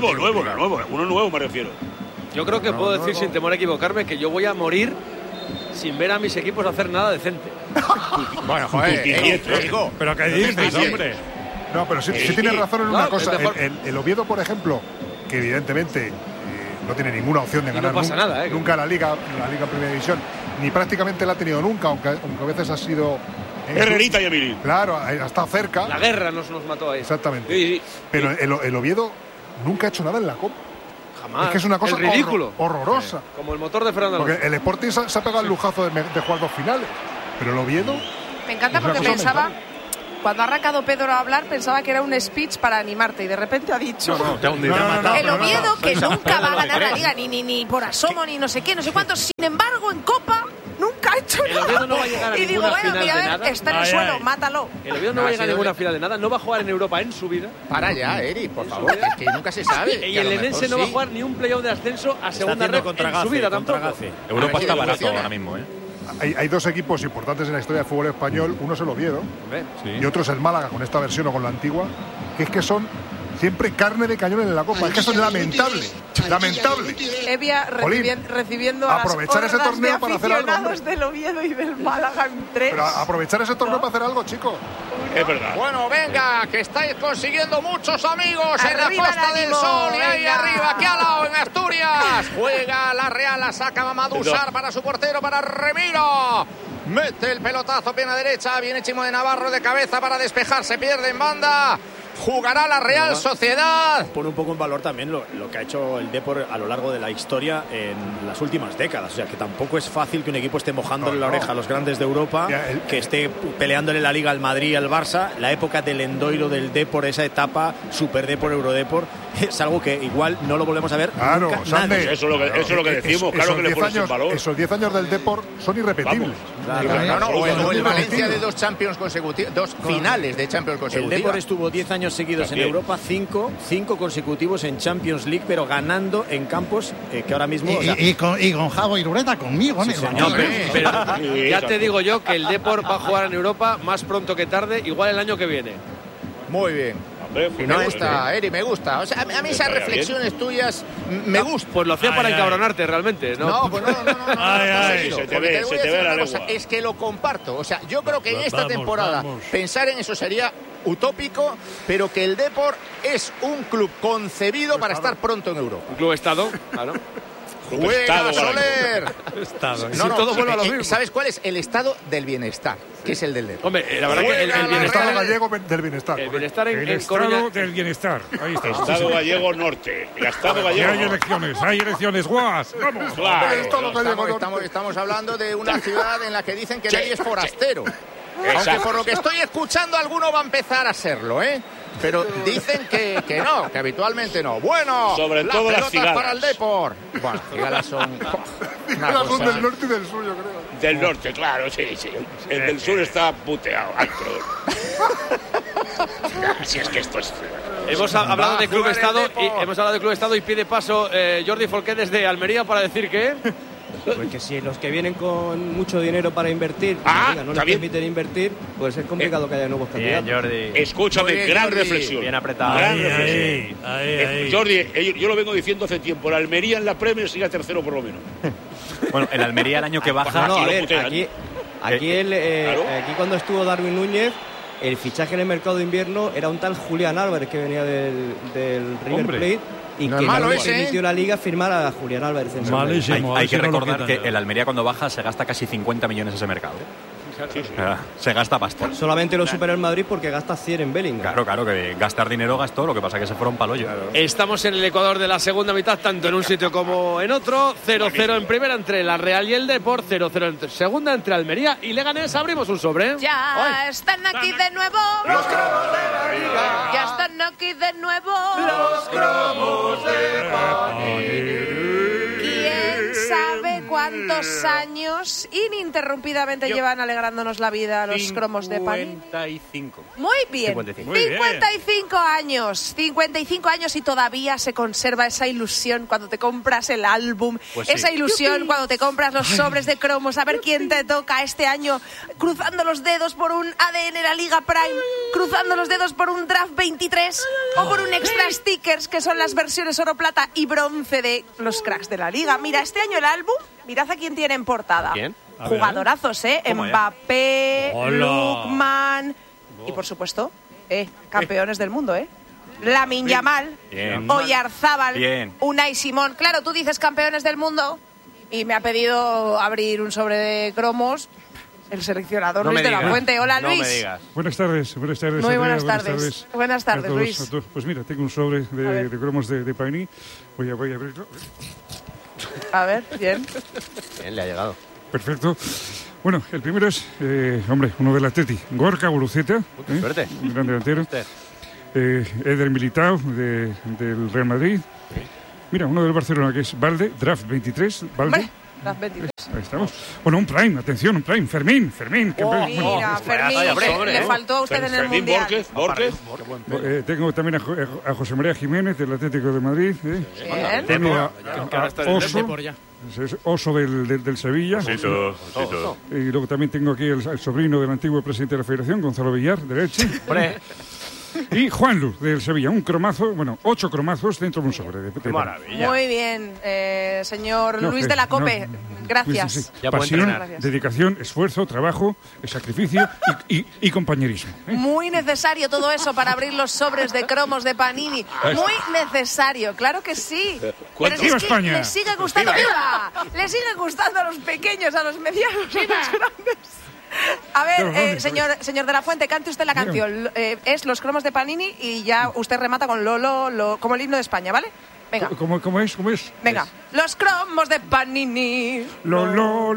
uno nuevo me refiero. Yo creo que puedo decir sin temor a equivocarme que yo voy a morir sin ver a mis equipos hacer nada decente. Bueno, joder, pero ¿qué dices, hombre? No, pero sí tienes razón en una cosa. El Oviedo, por ejemplo, que evidentemente no tiene ninguna opción de ganar nunca la Liga en Primera División, ni prácticamente la ha tenido nunca, aunque a veces ha sido... Herrerita y Emilio. Claro, ha estado cerca. La guerra nos mató ahí. Exactamente. Sí. Pero el Oviedo nunca ha hecho nada en la Copa. Jamás. Es que es una cosa ridículo. Horrorosa. Como el motor de Fernando Alonso. Porque el Sporting se ha pegado el lujazo de jugar 2 finales. Pero el Oviedo... Me encanta porque Cuando ha arrancado Pedro a hablar pensaba que era un speech para animarte y de repente ha dicho el Oviedo que nunca va a ganar la Liga ni por asomo ni no sé qué, no sé cuántos. Sin embargo, en Copa nunca ha hecho nada. El Oviedo no va a llegar a y digo, ninguna bueno, final de nada. está en el suelo, mátalo. El Oviedo no va a llegar a ninguna final de nada, no va a jugar en Europa en su vida. Para ya, Eri, por favor, es que nunca se sabe. Y el Lenense no va a jugar ni un playoff de ascenso a segunda red en su vida tampoco. Europa está barato ahora mismo, ¿eh? Hay dos equipos importantes en la historia del fútbol español. Uno es el Oviedo y otro es el Málaga, con esta versión o con la antigua, que es que son siempre carne de cañón en la Copa. Es que eso es lamentable. Lamentable. Evia recibiendo aprovechar ese torneo para hacer algo. Aficionados del Oviedo y del Málaga en 3. Pero aprovechar ese torneo para hacer algo, chicos. Es verdad. Bueno, venga, que estáis consiguiendo muchos amigos en la Arriba Costa el del ánimo, Sol y ahí venga. arriba, aquí al lado, en Asturias. Juega la Real, la saca Mamadou Sarr para su portero, para Remiro. Mete el pelotazo, pierna derecha, viene Chimo de Navarro de cabeza para despejar, se pierde en banda. Jugará la Real Sociedad. Pone un poco en valor también lo que ha hecho el Depor a lo largo de la historia en las últimas décadas. O sea, que tampoco es fácil que un equipo esté mojándole la oreja a los grandes de Europa, que esté peleándole la Liga al Madrid y al Barça. La época del Endoiro del Depor, esa etapa Super Depor, Eurodepor, es algo que igual no lo volvemos a ver nunca, nadie. Eso es lo que decimos, claro que le pones en valor. Esos 10 años del Depor son irrepetibles. O el Valencia de 2 Champions consecutivos, 2 finales de Champions consecutivos. El Depor estuvo 10 años seguidos en Europa, 5 consecutivos en Champions League, pero ganando en campos que ahora mismo... Y con Javo y Lureta conmigo, sí, señor. Pero ya te digo yo que el Depor va a jugar en Europa más pronto que tarde, igual el año que viene. Muy bien. Me gusta, Eri, me gusta. O sea, a mí esas reflexiones tuyas me gustan. Pues lo hacía para encabronarte realmente, ¿no? No, pues no. Se te ve la lengua. Es que lo comparto. O sea, yo creo que en esta temporada pensar en eso sería utópico, pero que el Depor es un club concebido para estar pronto en Europa. Un club estado, claro. Juega Soler. No, todo vuelve a lo mismo. ¿Sabes cuál es? El estado del bienestar, que es el del Depor. Hombre, la verdad que el estado gallego del bienestar. El bienestar el estado del bienestar. Ahí está. Estado gallego norte. El estado gallego. Hay elecciones. ¡Guas! ¡Vamos! Claro. Estamos hablando de una ciudad en la que dicen que nadie es forastero. Aunque por lo que estoy escuchando, alguno va a empezar a serlo, ¿eh? Pero dicen que no, que habitualmente no. Bueno, sobre todo las cigalas para el Depor. Bueno, cigalas son... Cigalas son del norte y del sur, yo creo. Del norte, claro, sí. El del sur está puteado. Así es que esto es... Hemos hablado de Club Estado y pide paso Jordi Folqué desde Almería para decir que... Pues que si los que vienen con mucho dinero para invertir no les permiten invertir, pues es complicado que haya nuevos candidatos. Bien, Jordi. Escúchame, bien, gran Jordi. reflexión. Bien apretado. Gran reflexión. Ahí. Jordi, yo lo vengo diciendo hace tiempo. La Almería en la Premier sigue tercero por lo menos. Bueno, el Almería el año que baja... No, a ver, aquí cuando estuvo Darwin Núñez, el fichaje en el mercado de invierno era un tal Julián Álvarez que venía del River Plate. Y no que no le permitió la Liga firmar a Julián Álvarez. Hay que recordar que el Almería cuando baja se gasta casi 50 millones ese mercado. Sí. Se gasta pasta. Solamente lo supera el Madrid porque gasta 100 en Bellingham. Claro, que gastar dinero gastó, lo que pasa es que se fueron pa'l hoyo. Claro. Estamos en el Ecuador de la segunda mitad, tanto en un sitio como en otro. 0-0 en primera entre la Real y el Depor, 0-0 en segunda entre Almería y Leganés. Abrimos un sobre. Ya están aquí de nuevo los cromos de la Liga. Ya están aquí de nuevo los cromos de Pani. ¿Quién sabe cuántos años ininterrumpidamente llevan alegrándonos la vida los cromos de Pani? 55. Muy bien. 55 años. 55 años y todavía se conserva esa ilusión cuando te compras el álbum. Pues esa ilusión cuando te compras los sobres de cromos. A ver quién te toca este año. Cruzando los dedos por un ADN La Liga Prime. Cruzando los dedos por un Draft 23. O por un Extra Stickers, que son las versiones oro, plata y bronce de los cracks de la Liga. Mira, este año el álbum, mirad a quién tiene en portada. ¿Quién? Jugadorazos, Mbappé, Lookman y por supuesto, campeones del mundo, Lamine Yamal, Oyarzábal, Unai Simón. Claro, tú dices campeones del mundo y me ha pedido abrir un sobre de cromos el seleccionador Luis de la Fuente. Hola, Luis. No me digas. Buenas tardes. Muy Andrea, buenas tardes. Buenas tardes, Luis. Pues mira, tengo un sobre de cromos de Pani. Voy a abrirlo. A ver, bien. Bien, le ha llegado. Perfecto. Bueno, el primero es, uno del Atleti, Gorka Guruceta. Suerte. Un gran delantero. Eder Militao, del Real Madrid. Mira, uno del Barcelona, que es Valde, Draft 23. Valde. Draft 23. Ahí estamos. Bueno, un Prime, atención, un Prime. Fermín. Mira, Fermín, le faltó a usted en el Mundial. Borges. Tengo también a José María Jiménez, del Atlético de Madrid. Bien. Tengo a Oso del Sevilla. Y luego también tengo aquí el sobrino del antiguo presidente de la Federación, Gonzalo Villar, de Elche. Y Juan Luz, del Sevilla, 8 cromazos dentro de un sobre. ¡Qué maravilla! Muy bien, señor Luis de la Cope, gracias. Sí. Pasión, dedicación, esfuerzo, trabajo, sacrificio y compañerismo. Muy necesario todo eso para abrir los sobres de cromos de Panini. Muy necesario, claro que sí. Pero ¡Viva España! Les sigue gustando, ¡viva! Les sigue gustando a los pequeños, a los medianos y a los grandes. A ver, señor de la Fuente, cante usted la canción. Es Los cromos de Panini y ya usted remata con Lolo, como el himno de España, ¿vale? Venga. ¿Cómo es? Venga. Los cromos de Panini. Lo,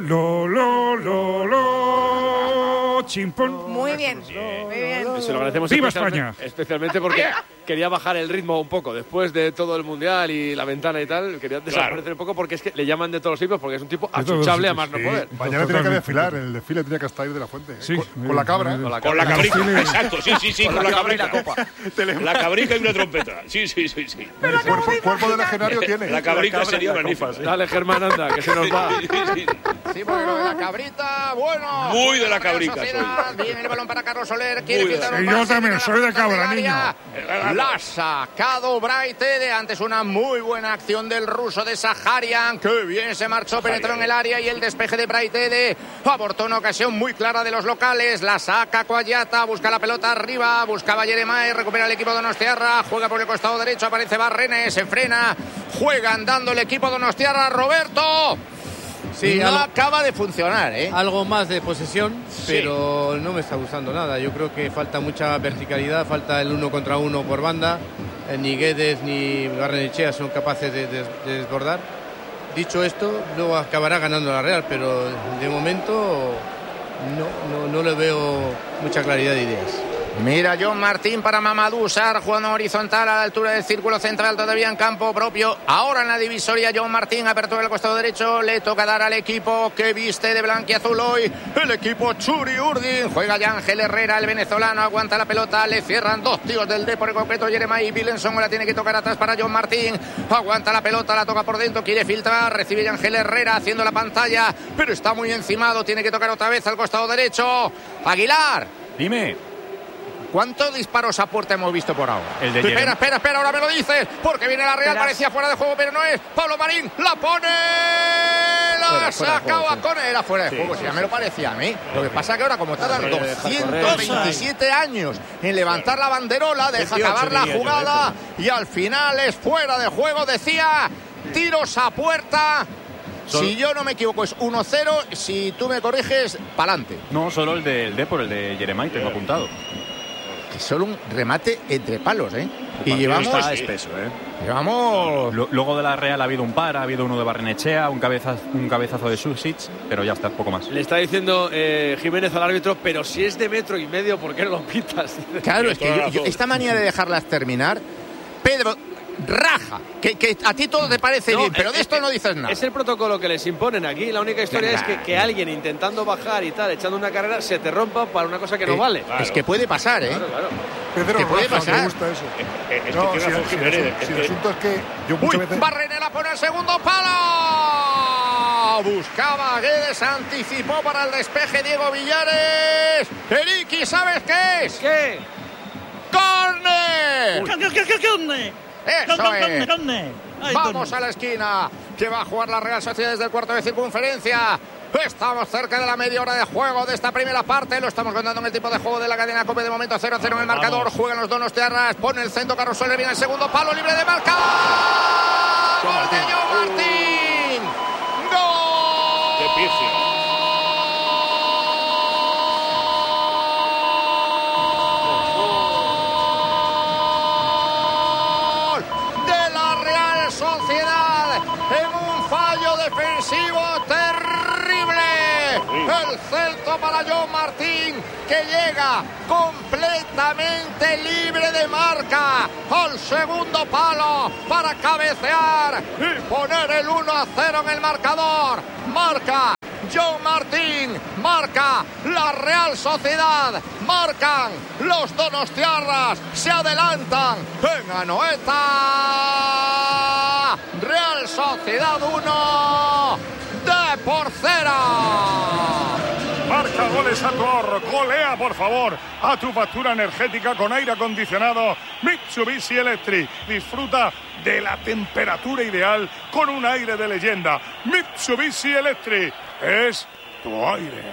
chimpón. Muy bien, muy bien. Se lo agradecemos. ¡Viva España! Especialmente porque quería bajar el ritmo un poco. Después de todo el Mundial y la ventana y tal, quería desaparecer un poco porque es que le llaman de todos los tipos porque es un tipo achuchable a más no poder. Mañana tenía que desfilar, el desfile tenía que estar ahí de la Fuente. Sí, con la cabra. Con la cabrica, exacto, sí, con la cabrica. La cabrica y una trompeta. Sí. Cuerpo de legionario tiene. La cabrica sería magnífica. Dale, Germán, anda, que se nos va. Sí, porque lo de la cabrita, bueno. Muy de la cabrica soy. Viene el balón para Carlos Soler. Quiere pintar un pase. Yo también soy de cabra, niño. La ha sacado Braithwaite. Antes una muy buena acción del ruso de Saharian. Que bien se marchó, penetró en el área y el despeje de Braithwaite abortó una ocasión muy clara de los locales. La saca Coayata, busca la pelota arriba, buscaba Jeremai, recupera el equipo donostiarra, juega por el costado derecho, aparece Barrenes, se frena, juega andando el equipo donostiarra. Roberto. Sí, no acaba de funcionar, ¿eh? Algo más de posesión, pero no me está gustando nada. Yo creo que falta mucha verticalidad, falta el 1 contra 1 por banda. Ni Guedes ni Barrenechea son capaces de desbordar. Dicho esto, luego acabará ganando la Real, pero de momento no le veo mucha claridad de ideas. Mira, John Martín para Mamadou Sarr, jugando horizontal a la altura del círculo central, todavía en campo propio. Ahora en la divisoria, John Martín, apertura del costado derecho, le toca dar al equipo que viste de blanquiazul hoy, el equipo Churi Urdin. Juega ya Ángel Herrera, el venezolano, aguanta la pelota, le cierran dos tíos del Depor, en concreto Jeremai y Bilenson, la tiene que tocar atrás para John Martín. Aguanta la pelota, la toca por dentro, quiere filtrar, recibe ya Ángel Herrera haciendo la pantalla, pero está muy encimado, tiene que tocar otra vez al costado derecho. Aguilar. Dime. ¿Cuántos disparos a puerta hemos visto por ahora? Espera, ahora me lo dices, porque viene la Real, parecía fuera de juego, pero no es. Pablo Marín, la pone, la saca a Cone, era fuera de juego, si ya me lo parecía a mí. Lo que pasa que ahora, como tardan 227 años en levantar la banderola, deja acabar la jugada y al final es fuera de juego, decía, tiros a puerta. Si yo no me equivoco es 1-0, si tú me corriges, pa'lante. No, solo el del Depor, el de Jeremai, tengo apuntado. Que solo un remate entre palos, ¿eh? Y llevamos... Está espeso, ¿eh? Llevamos... Luego de la Real ha habido un par, ha habido uno de Barrenechea, un cabezazo de Susic, pero ya está, poco más. Le está diciendo Jiménez al árbitro, pero si es de 1,5 metros, ¿por qué no lo pitas? Claro, es que esta manía de dejarlas terminar, Pedro... raja, que a ti todo te parece bien, pero de esto no dices nada. Es el protocolo que les imponen aquí. La única historia es que alguien intentando bajar y tal, echando una carrera, se te rompa para una cosa que no vale. Claro. Es que puede pasar, ¿eh? Claro. Pedro que puede pasar. Me gusta eso. Si el asunto es que yo muchas veces... Barrenera pone el segundo palo. Buscaba Guedes, anticipó para el despeje Diego Villares. Eriki, ¿sabes qué es? ¿Qué? ¡Córner! ¡Córner! Eso es. Vamos a la esquina, que va a jugar la Real Sociedad desde el cuarto de circunferencia. Estamos cerca de la media hora de juego de esta primera parte. Lo estamos contando en el tipo de juego de la cadena COPE. De momento 0-0 en el marcador. Juegan los donostiarras. Pone el centro Carlos Soler. Viene el segundo palo libre de marca. ¡Gol de John Martín! ¡Gol! ¡Qué picio! Sociedad en un fallo defensivo terrible. El centro para John Martín, que llega completamente libre de marca al segundo palo para cabecear y poner el 1-0 en el marcador. Marca John Martín, marca la Real Sociedad, marcan los donostiarras, se adelantan en Anoeta. Real Sociedad 1, Depor 0. Marca goles a tu ahorro, golea por favor a tu factura energética con aire acondicionado Mitsubishi Electric. Disfruta de la temperatura ideal con un aire de leyenda. Mitsubishi Electric es tu aire.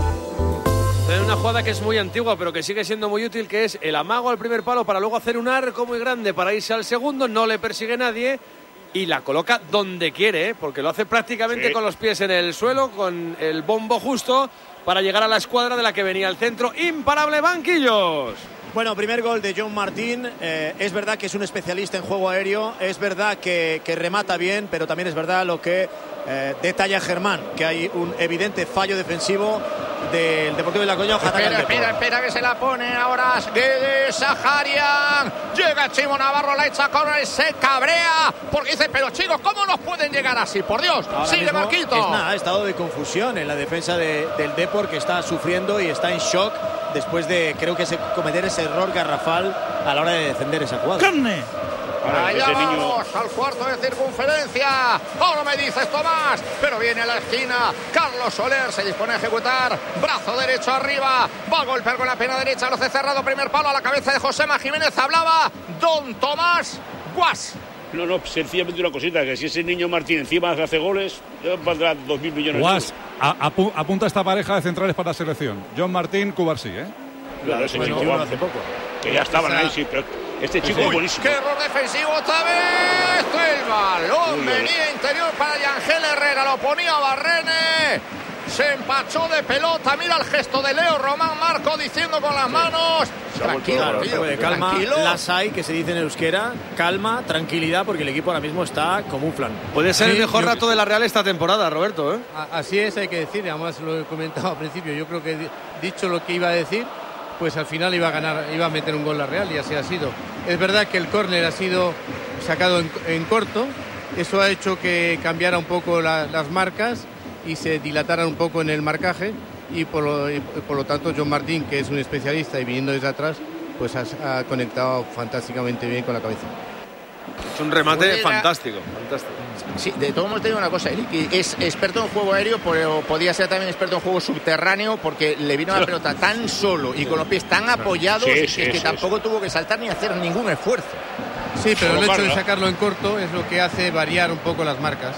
Hay una jugada que es muy antigua pero que sigue siendo muy útil, que es el amago al primer palo para luego hacer un arco muy grande para irse al segundo, no le persigue nadie y la coloca donde quiere, porque lo hace prácticamente con los pies en el suelo, con el bombo justo para llegar a la escuadra de la que venía al centro. Imparable, Banquillos. Bueno, primer gol de John Martín. Es verdad que es un especialista en juego aéreo, es verdad que remata bien, pero también es verdad lo que detalla Germán, que hay un evidente fallo defensivo del Deportivo de La Coruña. Espera que se la pone ahora Guedes, Saharian. Llega Chimo Navarro, la echa con él, se cabrea porque dice, pero chicos, ¿cómo nos pueden llegar así? Por Dios, sigue Marquito. Ha estado de confusión en la defensa del Depor, que está sufriendo y está en shock después de, creo que cometer ese error garrafal a la hora de defender esa cuadra. ¡Carne! Allá vamos al cuarto de circunferencia. Ahora me dices Tomás, pero viene a la esquina Carlos Soler, se dispone a ejecutar, brazo derecho arriba, va a golpear con la pierna derecha, lo hace cerrado, primer palo a la cabeza de Josema Jiménez. Hablaba don Tomás Guas. No, sencillamente una cosita, que si ese niño Martín encima hace goles, valdrá 2.000 millones Guas, apunta esta pareja de centrales para la selección. John Martín, Cubarsí, Claro, ese chico hace poco. Que ya estaban ahí, sí, pero este chico es buenísimo. ¡Qué error defensivo otra vez! El balón venía interior para Yangel Herrera, lo ponía Barrene. Se empachó de pelota, mira el gesto de Leo Román Marco diciendo con las manos. Tranquilo, tío, calma, tranquilo. las hay, que se dice en euskera, calma, tranquilidad, porque el equipo ahora mismo está como un flan. Puede ser el mejor rato de la Real esta temporada, Roberto, Así es, hay que decir, además lo he comentado al principio, yo creo que dicho lo que iba a decir, pues al final iba a ganar, iba a meter un gol la Real y así ha sido. Es verdad que el córner ha sido sacado en corto, eso ha hecho que cambiara un poco las marcas y se dilataran un poco en el marcaje y por lo tanto John Martín, que es un especialista y viniendo desde atrás, pues ha conectado fantásticamente bien con la cabeza. Es un remate fantástico. Sí, de todos modos te digo una cosa, Eric, es experto en juego aéreo, pero podía ser también experto en juego subterráneo, porque le vino la pelota tan solo y con los pies tan apoyados que tampoco tuvo que saltar ni hacer ningún esfuerzo. Sí, pero el hecho de sacarlo en corto es lo que hace variar un poco las marcas.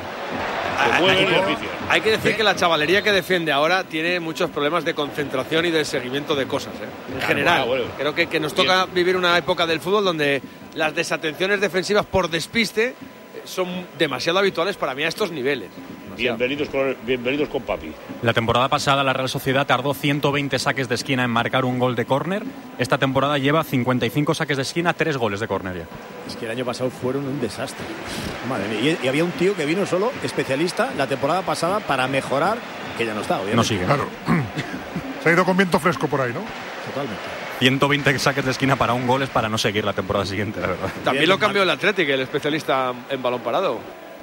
Hay que decir que la chavalería que defiende ahora tiene muchos problemas de concentración y de seguimiento de cosas, en general. Creo que nos toca vivir una época del fútbol donde las desatenciones defensivas por despiste son demasiado habituales para mí a estos niveles. Bienvenidos con papi. La temporada pasada la Real Sociedad tardó 120 saques de esquina en marcar un gol de córner. Esta temporada lleva 55 saques de esquina, 3 goles de córner ya. Es que el año pasado fueron un desastre. Madre mía. Y había un tío que vino solo, especialista, la temporada pasada para mejorar, que ya no está, obviamente. No sigue. Claro. Se ha ido con viento fresco por ahí, ¿no? Totalmente. 120 saques de esquina para un gol es para no seguir la temporada siguiente, la verdad. También lo cambió el Atlético, el especialista en balón parado.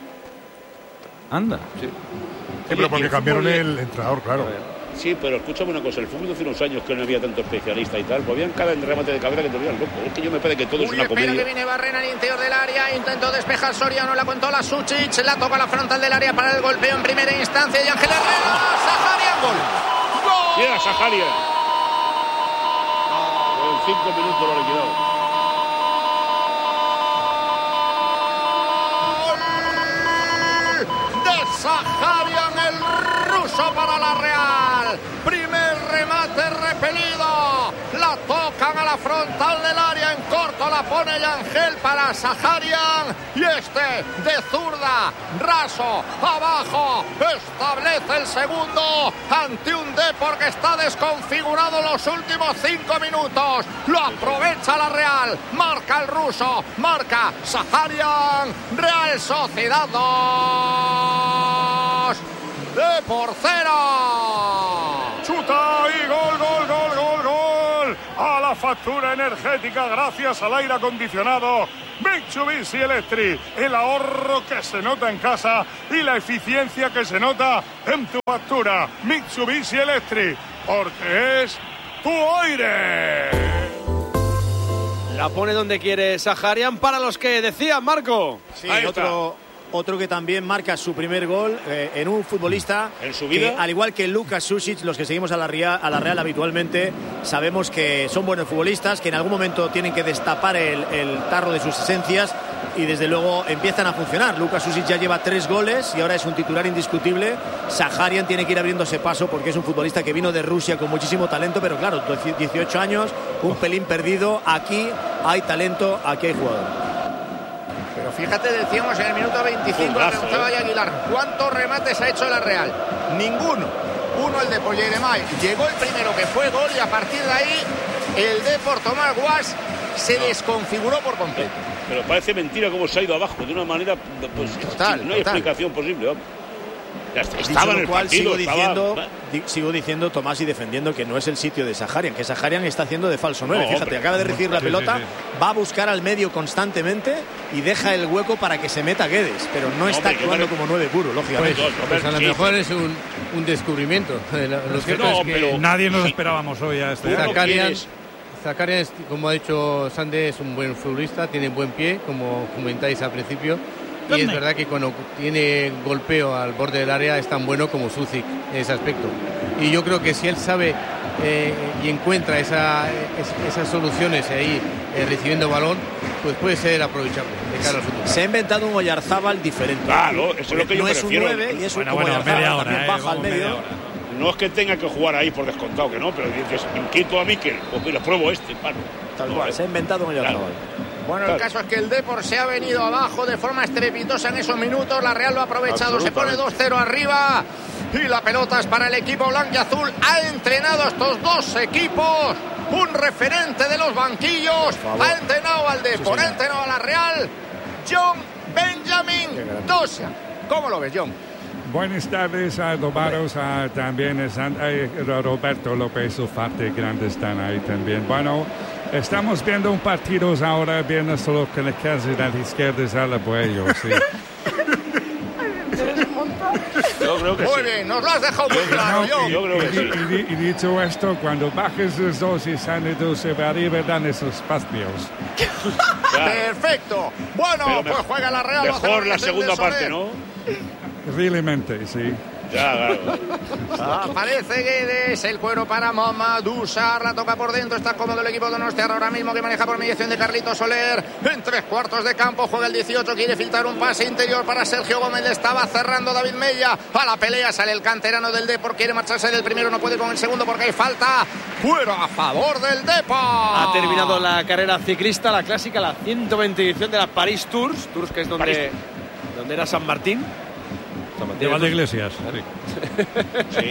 Anda. Sí, pero porque cambiaron el entrenador, claro. Sí, pero escúchame una cosa, el fútbol hace unos años que no había tanto especialista y tal, pues habían cada remate de cabeza que te volvían loco. Es que yo me parece que todo es una comedia. Que viene Barrena al interior del área, intentó despejar Soriano, la contó la Suchic, la toca a la frontal del área para el golpeo en primera instancia y Ángel Herrera, Saharian, gol. ¡Gol! ¡Yeah, Saharian! En 5 minutos lo ha liquidado. Saharian, el ruso para la Real. Primer remate repelido. La tocan a la frontal del área. En corto la pone Yangel para Saharian. Y de zurda, raso, abajo. Establece el segundo ante un Depor que está desconfigurado los últimos 5 minutos. Lo aprovecha la Real. Marca el ruso. Marca Saharian. Real Sociedad 2. de porcera. Chuta y gol, gol, gol, gol, gol. A la factura energética gracias al aire acondicionado Mitsubishi Electric. El ahorro que se nota en casa y la eficiencia que se nota en tu factura. Mitsubishi Electric, porque es tu aire. La pone donde quiere Saharian para los que decían, Marco. Sí, otro que también marca su primer gol en un futbolista en su vida, que, al igual que Luka Sušić, los que seguimos a la Real habitualmente sabemos que son buenos futbolistas, que en algún momento tienen que destapar el tarro de sus esencias y desde luego empiezan a funcionar. Luka Sušić ya lleva 3 goles y ahora es un titular indiscutible. Saharian tiene que ir abriéndose paso porque es un futbolista que vino de Rusia con muchísimo talento, pero claro, 18 años, un pelín perdido. Aquí hay talento, aquí hay jugador. Pero fíjate, decíamos en el minuto 25, la preguntaba ya Aguilar, ¿cuántos remates ha hecho la Real? Ninguno. Uno, el de Polleremay. Llegó el primero, que fue gol, y a partir de ahí el Depor Tomás Guas se desconfiguró por completo. Pero parece mentira cómo se ha ido abajo, de una manera pues total, no hay explicación posible, vamos. Estaba en el partido, sigo diciendo, Tomás, y defendiendo que no es el sitio de Saharian, que Saharian está haciendo de falso 9. Fíjate, hombre, acaba de recibir la pelota, va a buscar al medio constantemente y deja el hueco para que se meta Guedes, pero no está actuando como 9 puro, lógicamente. Pues a lo mejor es un descubrimiento. Lo cierto es que pero nadie nos esperábamos hoy a este. Zakaria, como ha dicho Sande, es un buen futbolista, tiene buen pie, como comentáis al principio. Y es verdad que cuando tiene golpeo al borde del área es tan bueno como Sušić en ese aspecto. Y yo creo que si él sabe y encuentra esas soluciones ahí recibiendo balón, pues puede ser aprovechable de cara al futuro. Se ha inventado un Oyarzábal diferente. Claro, eso es lo que yo prefiero. No es un 9 y es un media hora, baja al medio. No es que tenga que jugar ahí por descontado, que no, pero dices, inquieto a Mikel, pues mira, pruebo palo. Tal cual, se ha inventado un Oyarzábal. Bueno, el caso es que el Depor se ha venido abajo de forma estrepitosa en esos minutos. La Real lo ha aprovechado, se pone 2-0 arriba y la pelota es para el equipo blanco y azul. Ha entrenado a estos dos equipos un referente de los banquillos. Ha entrenado al Depor, ha entrenado a la Real, John Benjamin Dosia. ¿Cómo lo ves, John? Buenas tardes a Domaros, también Roberto López, Ufarte Grande están ahí también. Bueno, estamos viendo un partido ahora, viendo solo que la casa de la izquierda es al abuelo, sí. Yo creo que muy bien, nos lo has dejado muy claro, yo creo que sí. Y dicho esto, cuando bajes los dos y salen dos arriba, dan esos espacios. Perfecto. Bueno, pues juega la Real. Mejor la segunda parte, ¿no? Realmente, sí. Ya, claro. Aparece Guedes, el cuero para Mamadou Sarr, la toca por dentro, está cómodo el equipo de Donostia ahora mismo, que maneja por mediación de Carlitos Soler, en 3/4 de campo, juega el 18, quiere filtrar un pase interior para Sergio Gómez, le estaba cerrando David Mella, a la pelea sale el canterano del Depor, quiere marcharse del primero, no puede con el segundo porque hay falta, fuera a favor del Depor. Ha terminado la carrera ciclista, la clásica, la 120 edición de la Paris Tours, que es donde era San Martín. De Valdeiglesias. Sí.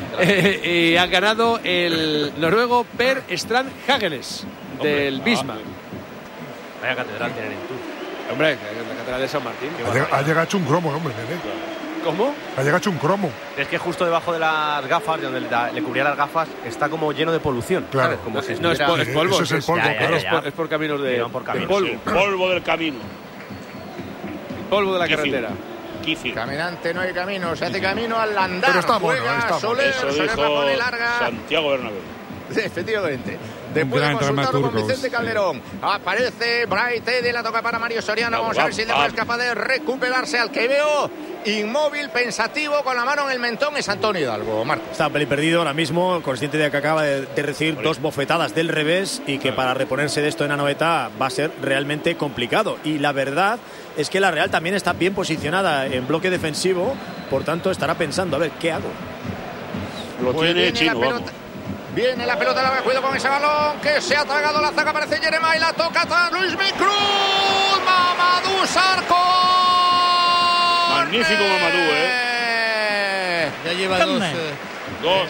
Y ha ganado el noruego Per Strand Hagenes del Bismarck. Vaya catedral tienen en Tours. Hombre, la catedral de San Martín. Ha llegado hecho un cromo, hombre. ¿Cómo? Ha llegado hecho un cromo. Es que justo debajo de las gafas, donde le cubría las gafas, está como lleno de polución. Claro. ¿Sabes? Como si no, es polvo. Eso es el polvo, claro. Es por caminos de polvo. Sí, polvo del camino. Polvo de la carretera. Caminante no hay camino, se hace camino al andar. Pero está bueno, Soler, Soler la pone larga. Santiago Bernabéu. Efectivamente. Después de consultarlo con Vicente Calderón, aparece Braithwaite, de la toca para Mario Soriano. Vamos a ver si le es capaz de recuperarse. Al que veo inmóvil, pensativo, con la mano en el mentón, es Antonio Hidalgo. Marco. Está pelín perdido ahora mismo, consciente de que acaba de recibir dos bofetadas del revés y que para reponerse de esto en Anoeta va a ser realmente complicado. Y la verdad es que la Real también está bien posicionada en bloque defensivo, por tanto estará pensando, a ver, ¿qué hago? Lo tiene Chino, vamos. Viene la pelota, la cuidado con ese balón que se ha tragado la zaga, aparece Jeremai, la toca atrás Luis Micruz, Mamadou Sarr. Magnífico Mamadou, Ya lleva dos.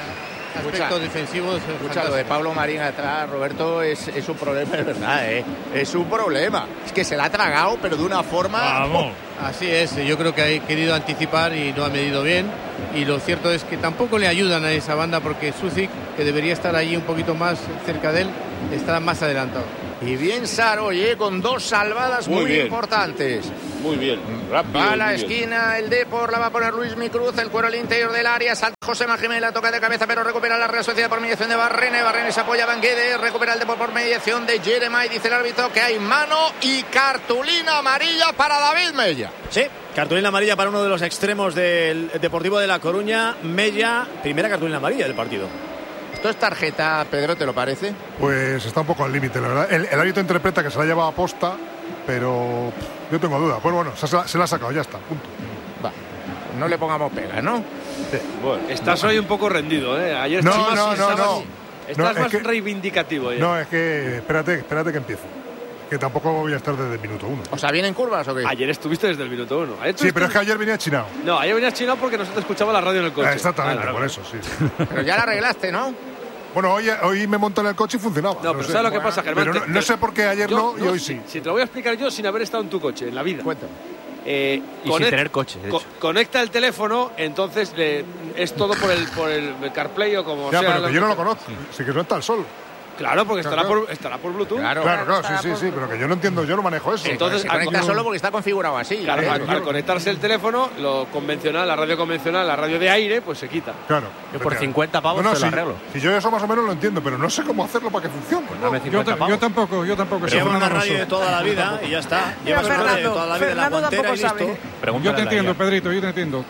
aspectos defensivos. Escucha, lo de Pablo Marín atrás, Roberto, es un problema, es verdad, es un problema. Es que se la ha tragado, pero de una forma... Vamos. Así es, yo creo que ha querido anticipar y no ha medido bien. Y lo cierto es que tampoco le ayudan a esa banda porque Sucic, que debería estar allí un poquito más cerca de él, está más adelantado. Y bien Saroy, con 2 salvadas muy importantes. Muy bien, rápido. Va a la esquina, el Depor, la va a poner Luismi Cruz, el cuero al interior del área, salta José Jiménez, la toca de cabeza, pero recupera la Real Sociedad por mediación de Barrene. Barrene se apoya a Banguede, recupera el Depor por mediación de Jeremai. Dice el árbitro que hay mano y cartulina amarilla para David Mella. Sí, cartulina amarilla para uno de los extremos del Deportivo de La Coruña. Mella, primera cartulina amarilla del partido. ¿Esto es tarjeta, Pedro, te lo parece? Pues está un poco al límite, la verdad. El árbitro interpreta que se la lleva a posta, pero yo tengo duda. Pues bueno, se la ha sacado, ya está, punto. Va, no le pongamos pega, ¿no? Sí. Bueno, estás hoy un poco rendido, ¿eh? Ayer no. Estás más reivindicativo. No, es que espérate que empiece. Que tampoco voy a estar desde el minuto 1. O sea, ¿vienen curvas o qué? Ayer estuviste desde el minuto 1. Sí, pero es que ayer venía chinado. No, ayer venías chinado porque no se te escuchaba la radio en el coche. Exactamente, por eso, sí. Pero ya la arreglaste, ¿no? Bueno, hoy me monté en el coche y funcionaba. No, pero ¿sabes lo que pasa, Germán? Pero no sé por qué ayer no y hoy sí. Si te lo voy a explicar yo sin haber estado en tu coche, en la vida. Cuéntame. Y sin tener coche, de hecho. Conecta el teléfono, entonces es todo por el CarPlay o como sea. Pero que yo no lo conozco. Sí que no está el sol. Claro, porque estará por Bluetooth. Claro, sí, pero que yo no entiendo, yo no manejo eso. Entonces, se conecta solo porque está configurado así. Claro, al conectarse el teléfono, lo convencional, la radio convencional, la radio de aire, pues se quita. Claro. Yo por 50 pavos te lo arreglo. Si yo eso más o menos lo entiendo, pero no sé cómo hacerlo para que funcione. Yo tampoco. Lleva una radio de toda la vida y ya está. Lleva una radio de toda la vida en la guantera y listo. Yo te entiendo, Pedrito, yo te entiendo.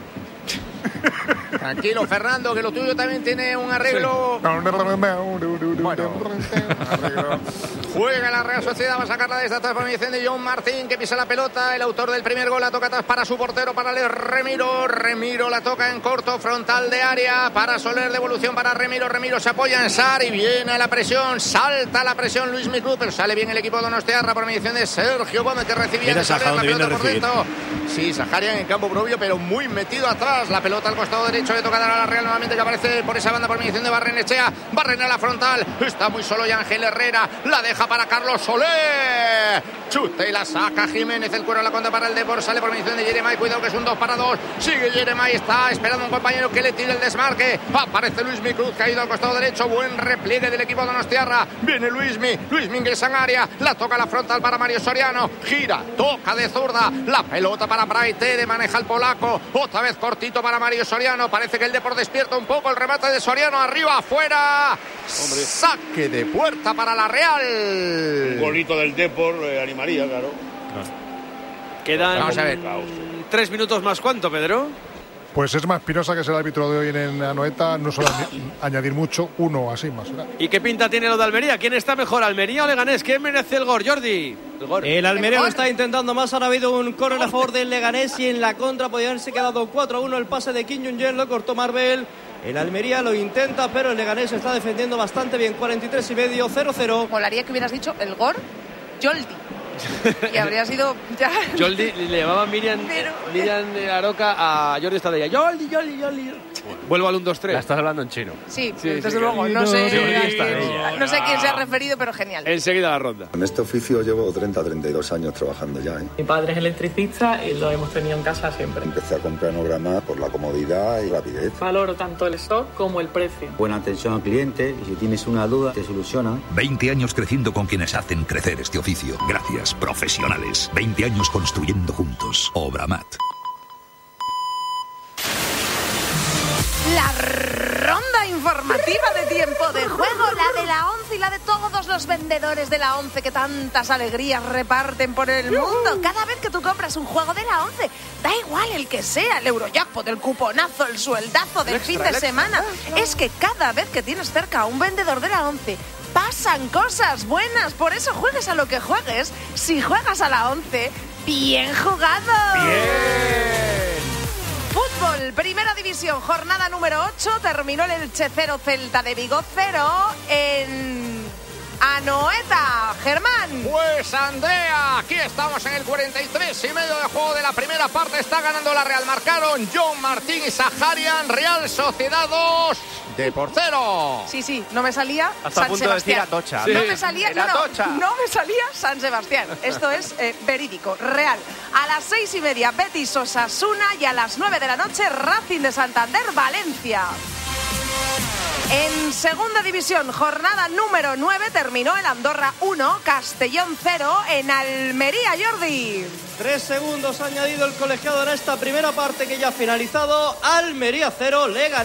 Tranquilo, Fernando, que lo tuyo también tiene un arreglo. Bueno, juega la Real Sociedad, va a sacarla desde atrás por mediación de John Martín, que pisa la pelota. El autor del primer gol la toca atrás para su portero, para Remiro. Remiro la toca en corto, frontal de área para Soler, devolución para Remiro. Remiro se apoya en Sar y viene la presión. Salta la presión Luis Cruz, pero sale bien el equipo de Donostiarra por mediación de Sergio Gómez, que recibía de Soler la pelota por dentro. Sí, Saharian en campo propio, pero muy metido atrás. La pelota al costado derecho, le toca dar a la Real nuevamente, que aparece por esa banda por mediación de Barrenechea. Barrene a la frontal, está muy solo y Ángel Herrera, la deja para Carlos Soler. Chuta y la saca Jiménez, el cuero a la contra para el Depor, sale por mediación de Jeremai, cuidado que es un 2-2. Sigue Jeremai, está esperando un compañero que le tire el desmarque. Aparece Luismi Cruz, caído al costado derecho, buen repliegue del equipo de Donostiarra. Viene Luismi ingresa en área, la toca a la frontal para Mario Soriano, gira, toca de zurda, la pelota para Braitede, maneja el polaco, otra vez cortito para Mario Soriano. Parece que el Depor despierta un poco, el remate de Soriano, arriba, afuera. Saque de puerta para la Real. Un golito del Depor animaría, claro. Quedan Vamos a ver. 3 minutos más. ¿Cuánto, Pedro? Pues es más Espinosa, que es el árbitro de hoy en Anoeta, no suele añadir mucho, uno así más. ¿Y qué pinta tiene lo de Almería? ¿Quién está mejor, Almería o Leganés? ¿Quién merece el gol, Jordi? El Almería lo está intentando más. Ahora ha habido un córner a favor del Leganés y en la contra podría haberse quedado 4-1. El pase de Kim Jong-un lo cortó Marbel. El Almería lo intenta, pero el Leganés está defendiendo bastante bien. 43,5, 0-0. Molaría que hubieras dicho el gol Joldi. Y habría sido ya. Joldi, le llamaba Miriam Aroca a Jordi Estadella. Joldi. Vuelvo al 1-2-3. La estás hablando en chino. Sí, desde luego. No sé quién se ha referido, pero genial. Enseguida la ronda. En este oficio llevo 32 años trabajando ya. Mi padre es electricista y lo hemos tenido en casa siempre. Empecé a comprar en Obramat por la comodidad y rapidez. Valoro tanto el stock como el precio. Buena atención al cliente y si tienes una duda te soluciona. 20 años creciendo con quienes hacen crecer este oficio. Gracias, profesionales. 20 años construyendo juntos. Obramat. La ronda informativa de tiempo de juego, la de la 11 y la de todos los vendedores de la 11 que tantas alegrías reparten por el mundo. Cada vez que tú compras un juego de la 11, da igual el que sea, el Eurojackpot, el cuponazo, el sueldazo del fin de semana. Es que cada vez que tienes cerca a un vendedor de la 11, pasan cosas buenas. Por eso juegues a lo que juegues. Si juegas a la 11, ¡bien jugado! ¡Bien! Fútbol, Primera División, jornada número 8. Terminó el Elche 0, Celta de Vigo 0 en Anoeta. Germán. Pues Andrea, aquí estamos en el 43 y medio de juego de la primera parte. Está ganando la Real. Marcaron John Martín y Saharian. Real Sociedad 2, Depor 0. Sí, no me salía hasta San punto Sebastián. de decir Atocha. No me salía, no me salía San Sebastián. Esto es verídico, real. A las 6:30 Betis Osasuna y a las 9 de la noche Racing de Santander Valencia. En segunda división, jornada número 9, terminó el Andorra 1, Castellón 0 en Almería, Jordi. 3 segundos ha añadido el colegiado en esta primera parte que ya ha finalizado. Almería 0, le ganó